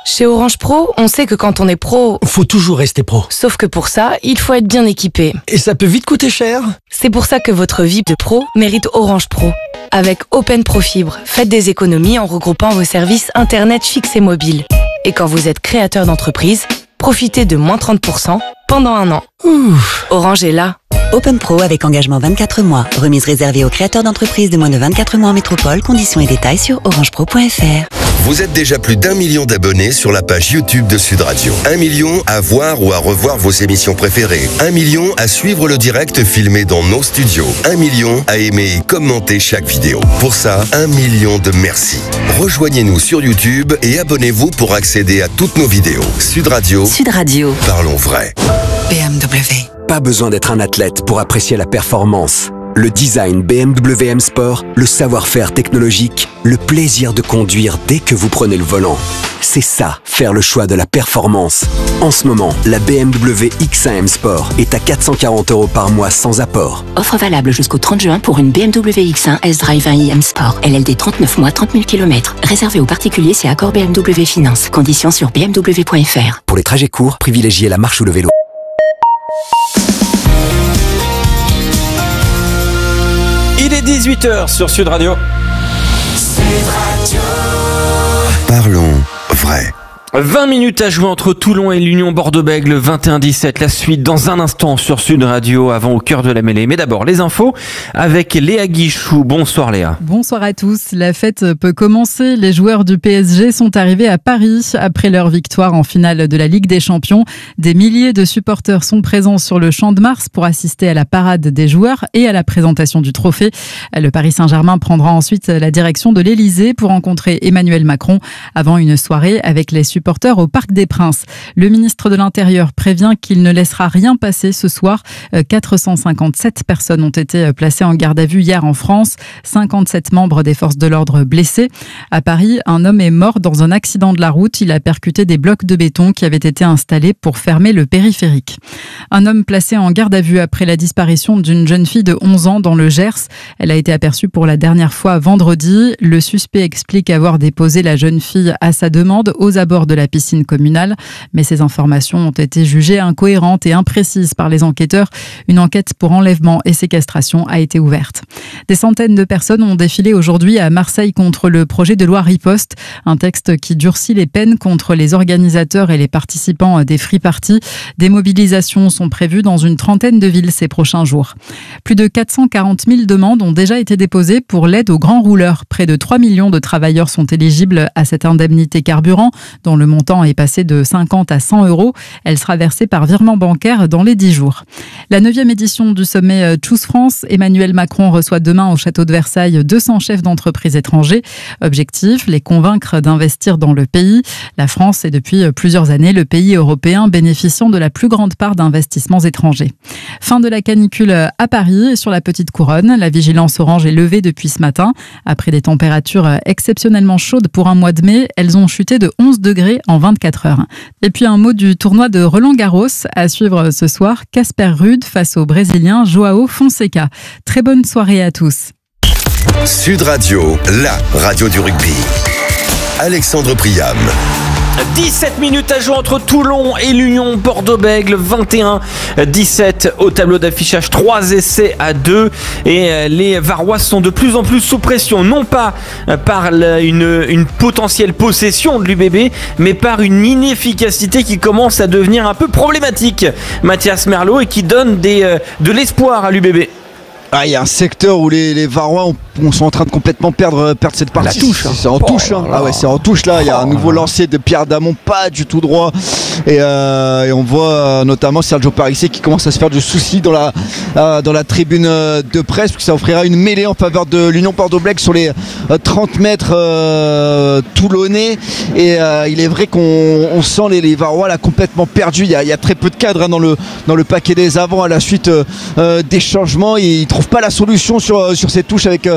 Chez Orange Pro, on sait que quand on est pro, faut toujours rester pro. Sauf que pour ça, il faut être bien équipé. Et ça peut vite coûter cher. C'est pour ça que votre vie de pro mérite Orange Pro. Avec Open Pro Fibre, faites des économies en regroupant vos services internet fixes et mobiles. Et quand vous êtes créateur d'entreprise, profitez de moins trente pour cent pendant un an. Ouf. Orange est là. Open Pro avec engagement vingt-quatre mois. Remise réservée aux créateurs d'entreprises de moins de vingt-quatre mois en métropole. Conditions et détails sur orange pro point f r. Vous êtes déjà plus d'un million d'abonnés sur la page YouTube de Sud Radio. Un million à voir ou à revoir vos émissions préférées. Un million à suivre le direct filmé dans nos studios. Un million à aimer et commenter chaque vidéo. Pour ça, un million de merci. Rejoignez-nous sur YouTube et abonnez-vous pour accéder à toutes nos vidéos. Sud Radio. Sud Radio. Parlons vrai. B M W. Pas besoin d'être un athlète pour apprécier la performance. Le design B M W M Sport, le savoir-faire technologique, le plaisir de conduire dès que vous prenez le volant. C'est ça, faire le choix de la performance. En ce moment, la B M W X un M Sport est à quatre cent quarante euros par mois sans apport. Offre valable jusqu'au trente juin pour une B M W X un S-Drive un i M Sport. L L D trente-neuf mois, trente mille kilomètres. Réservé aux particuliers, c'est accord B M W Finance. Conditions sur b m w point f r. Pour les trajets courts, privilégiez la marche ou le vélo. Il est dix-huit heures sur Sud Radio. Sud Radio. Parlons vrai. vingt minutes à jouer entre Toulon et l'Union Bordeaux-Bègles, vingt et un dix-sept. La suite dans un instant sur Sud Radio, avant au cœur de la mêlée. Mais d'abord, les infos avec Léa Guichou. Bonsoir Léa. Bonsoir à tous. La fête peut commencer. Les joueurs du P S G sont arrivés à Paris après leur victoire en finale de la Ligue des Champions. Des milliers de supporters sont présents sur le Champ de Mars pour assister à la parade des joueurs et à la présentation du trophée. Le Paris Saint-Germain prendra ensuite la direction de l'Elysée pour rencontrer Emmanuel Macron avant une soirée avec les supporters au Parc des Princes. Le ministre de l'Intérieur prévient qu'il ne laissera rien passer ce soir. quatre cent cinquante-sept personnes ont été placées en garde à vue hier en France. cinquante-sept membres des forces de l'ordre blessés. À Paris, un homme est mort dans un accident de la route. Il a percuté des blocs de béton qui avaient été installés pour fermer le périphérique. Un homme placé en garde à vue après la disparition d'une jeune fille de onze ans dans le Gers. Elle a été aperçue pour la dernière fois vendredi. Le suspect explique avoir déposé la jeune fille à sa demande aux abords de la piscine communale, mais ces informations ont été jugées incohérentes et imprécises par les enquêteurs. Une enquête pour enlèvement et séquestration a été ouverte. Des centaines de personnes ont défilé aujourd'hui à Marseille contre le projet de loi Riposte, un texte qui durcit les peines contre les organisateurs et les participants des free parties. Des mobilisations sont prévues dans une trentaine de villes ces prochains jours. Plus de quatre cent quarante mille demandes ont déjà été déposées pour l'aide aux grands rouleurs. Près de trois millions de travailleurs sont éligibles à cette indemnité carburant, dont le montant est passé de cinquante à cent euros. Elle sera versée par virement bancaire dans les dix jours. La neuvième édition du sommet Choose France, Emmanuel Macron reçoit demain au château de Versailles deux cents chefs d'entreprise étrangers. Objectif, les convaincre d'investir dans le pays. La France est depuis plusieurs années le pays européen bénéficiant de la plus grande part d'investissements étrangers. Fin de la canicule à Paris et sur la Petite Couronne. La vigilance orange est levée depuis ce matin. Après des températures exceptionnellement chaudes pour un mois de mai, elles ont chuté de onze degrés en vingt-quatre heures. Et puis un mot du tournoi de Roland-Garros à suivre ce soir. Casper Ruud face au Brésilien Joao Fonseca. Très bonne soirée à tous. Sud Radio, la radio du rugby. Alexandre Priam. dix-sept minutes à jouer entre Toulon et l'Union Bordeaux-Bègles, vingt et un dix-sept au tableau d'affichage, trois essais à deux, et les Varois sont de plus en plus sous pression, non pas par une, une potentielle possession de l'U B B, mais par une inefficacité qui commence à devenir un peu problématique, Mathias Merlot, et qui donne des, de l'espoir à l'U B B. Ah, il y a un secteur où les, les Varois ont, on sont en train de complètement perdre, perdre cette partie. La touche, hein. C'est en oh touche. Hein. Ah ouais, c'est en touche là. Il y a un nouveau lancer de Pierre Damon, pas du tout droit. Et, euh, et on voit euh, notamment Sergio Parissé qui commence à se faire du souci dans la, euh, dans la tribune euh, de presse, parce que ça offrira une mêlée en faveur de l'Union Bordeaux-Bègles sur les euh, trente mètres euh, toulonnais. Et euh, il est vrai qu'on on sent les, les Varois là complètement perdus. Il y a, il y a très peu de cadres hein, dans, le, dans le paquet des avants à la suite euh, des changements. Ils ne trouvent pas la solution sur, sur ces touches avec euh,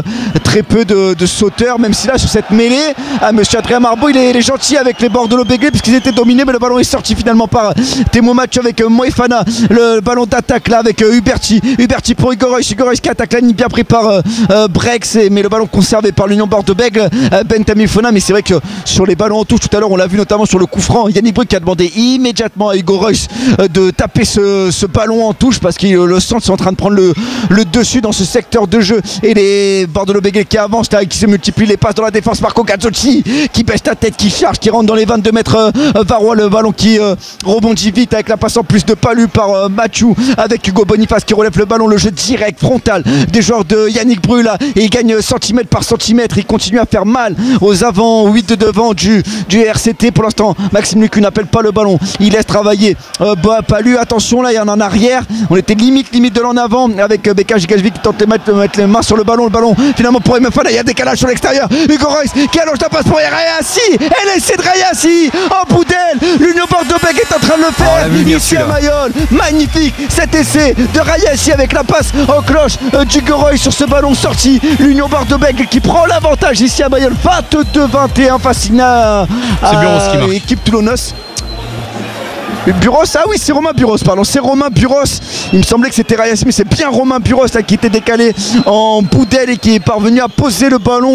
très peu de, de sauteurs, même si là sur cette mêlée, ah, monsieur Adrien Marbeau il est, il est gentil avec les bords de l'Obéglé puisqu'ils étaient dominés, mais le ballon est sorti finalement par Temo Match avec euh, Moefana. Le ballon d'attaque là avec euh, Huberti. Huberti pour Hugo Reus. Hugo Reus qui attaque la ligne bien pris par euh, euh, Brex, et, mais le ballon conservé par l'Union Bordeaux-Bègles, euh, Bentamil Fona. Mais c'est vrai que sur les ballons en touche, tout à l'heure on l'a vu notamment sur le coup franc, Yannick Brugge qui a demandé immédiatement à Hugo Reus euh, de taper ce, ce ballon en touche parce que euh, le centre est en train de prendre le, le dessus dans ce secteur de jeu, et les Bordeaux-Bègles qui avancent là, qui se multiplient les passes dans la défense. Marco Gazzotti qui baisse la tête, qui charge, qui rentre dans les vingt-deux mètres. euh, Varrois, le ballon qui euh, rebondit vite avec la passe en plus de Palu par euh, Mathieu, avec Hugo Boniface qui relève le ballon, le jeu direct frontal des joueurs de Yannick Brugge là, et il gagne centimètre par centimètre, il continue à faire mal aux avant huit de devant du, du R C T. Pour l'instant Maxime Lucu n'appelle pas le ballon, il laisse travailler euh, bah, Palu. Attention là, il y en a en arrière, on était limite limite de l'en avant avec euh, Beka Gajvik qui tente de mettre, de mettre les mains sur le ballon, le ballon finalement pour M F A, il y a décalage sur l'extérieur, Hugo Reus qui allonge la passe pour Rayassi, et l'essai de Rayassi en bout d'aile, l'Union Bordeaux-Bègles est en train de le faire oh, ici à Mayol. Magnifique cet essai de Rayassi avec la passe en cloche euh, d'Hugo Reus sur ce ballon sorti, l'Union Bordeaux-Bègles qui prend l'avantage ici à Mayol, vingt-deux vingt et un face à, à l'équipe Toulonnos. Buros, ah oui c'est Romain Buros, pardon, c'est Romain Buros, il me semblait que c'était Rayassi, mais c'est bien Romain Buros là, qui était décalé en bout d'aile et qui est parvenu à poser le ballon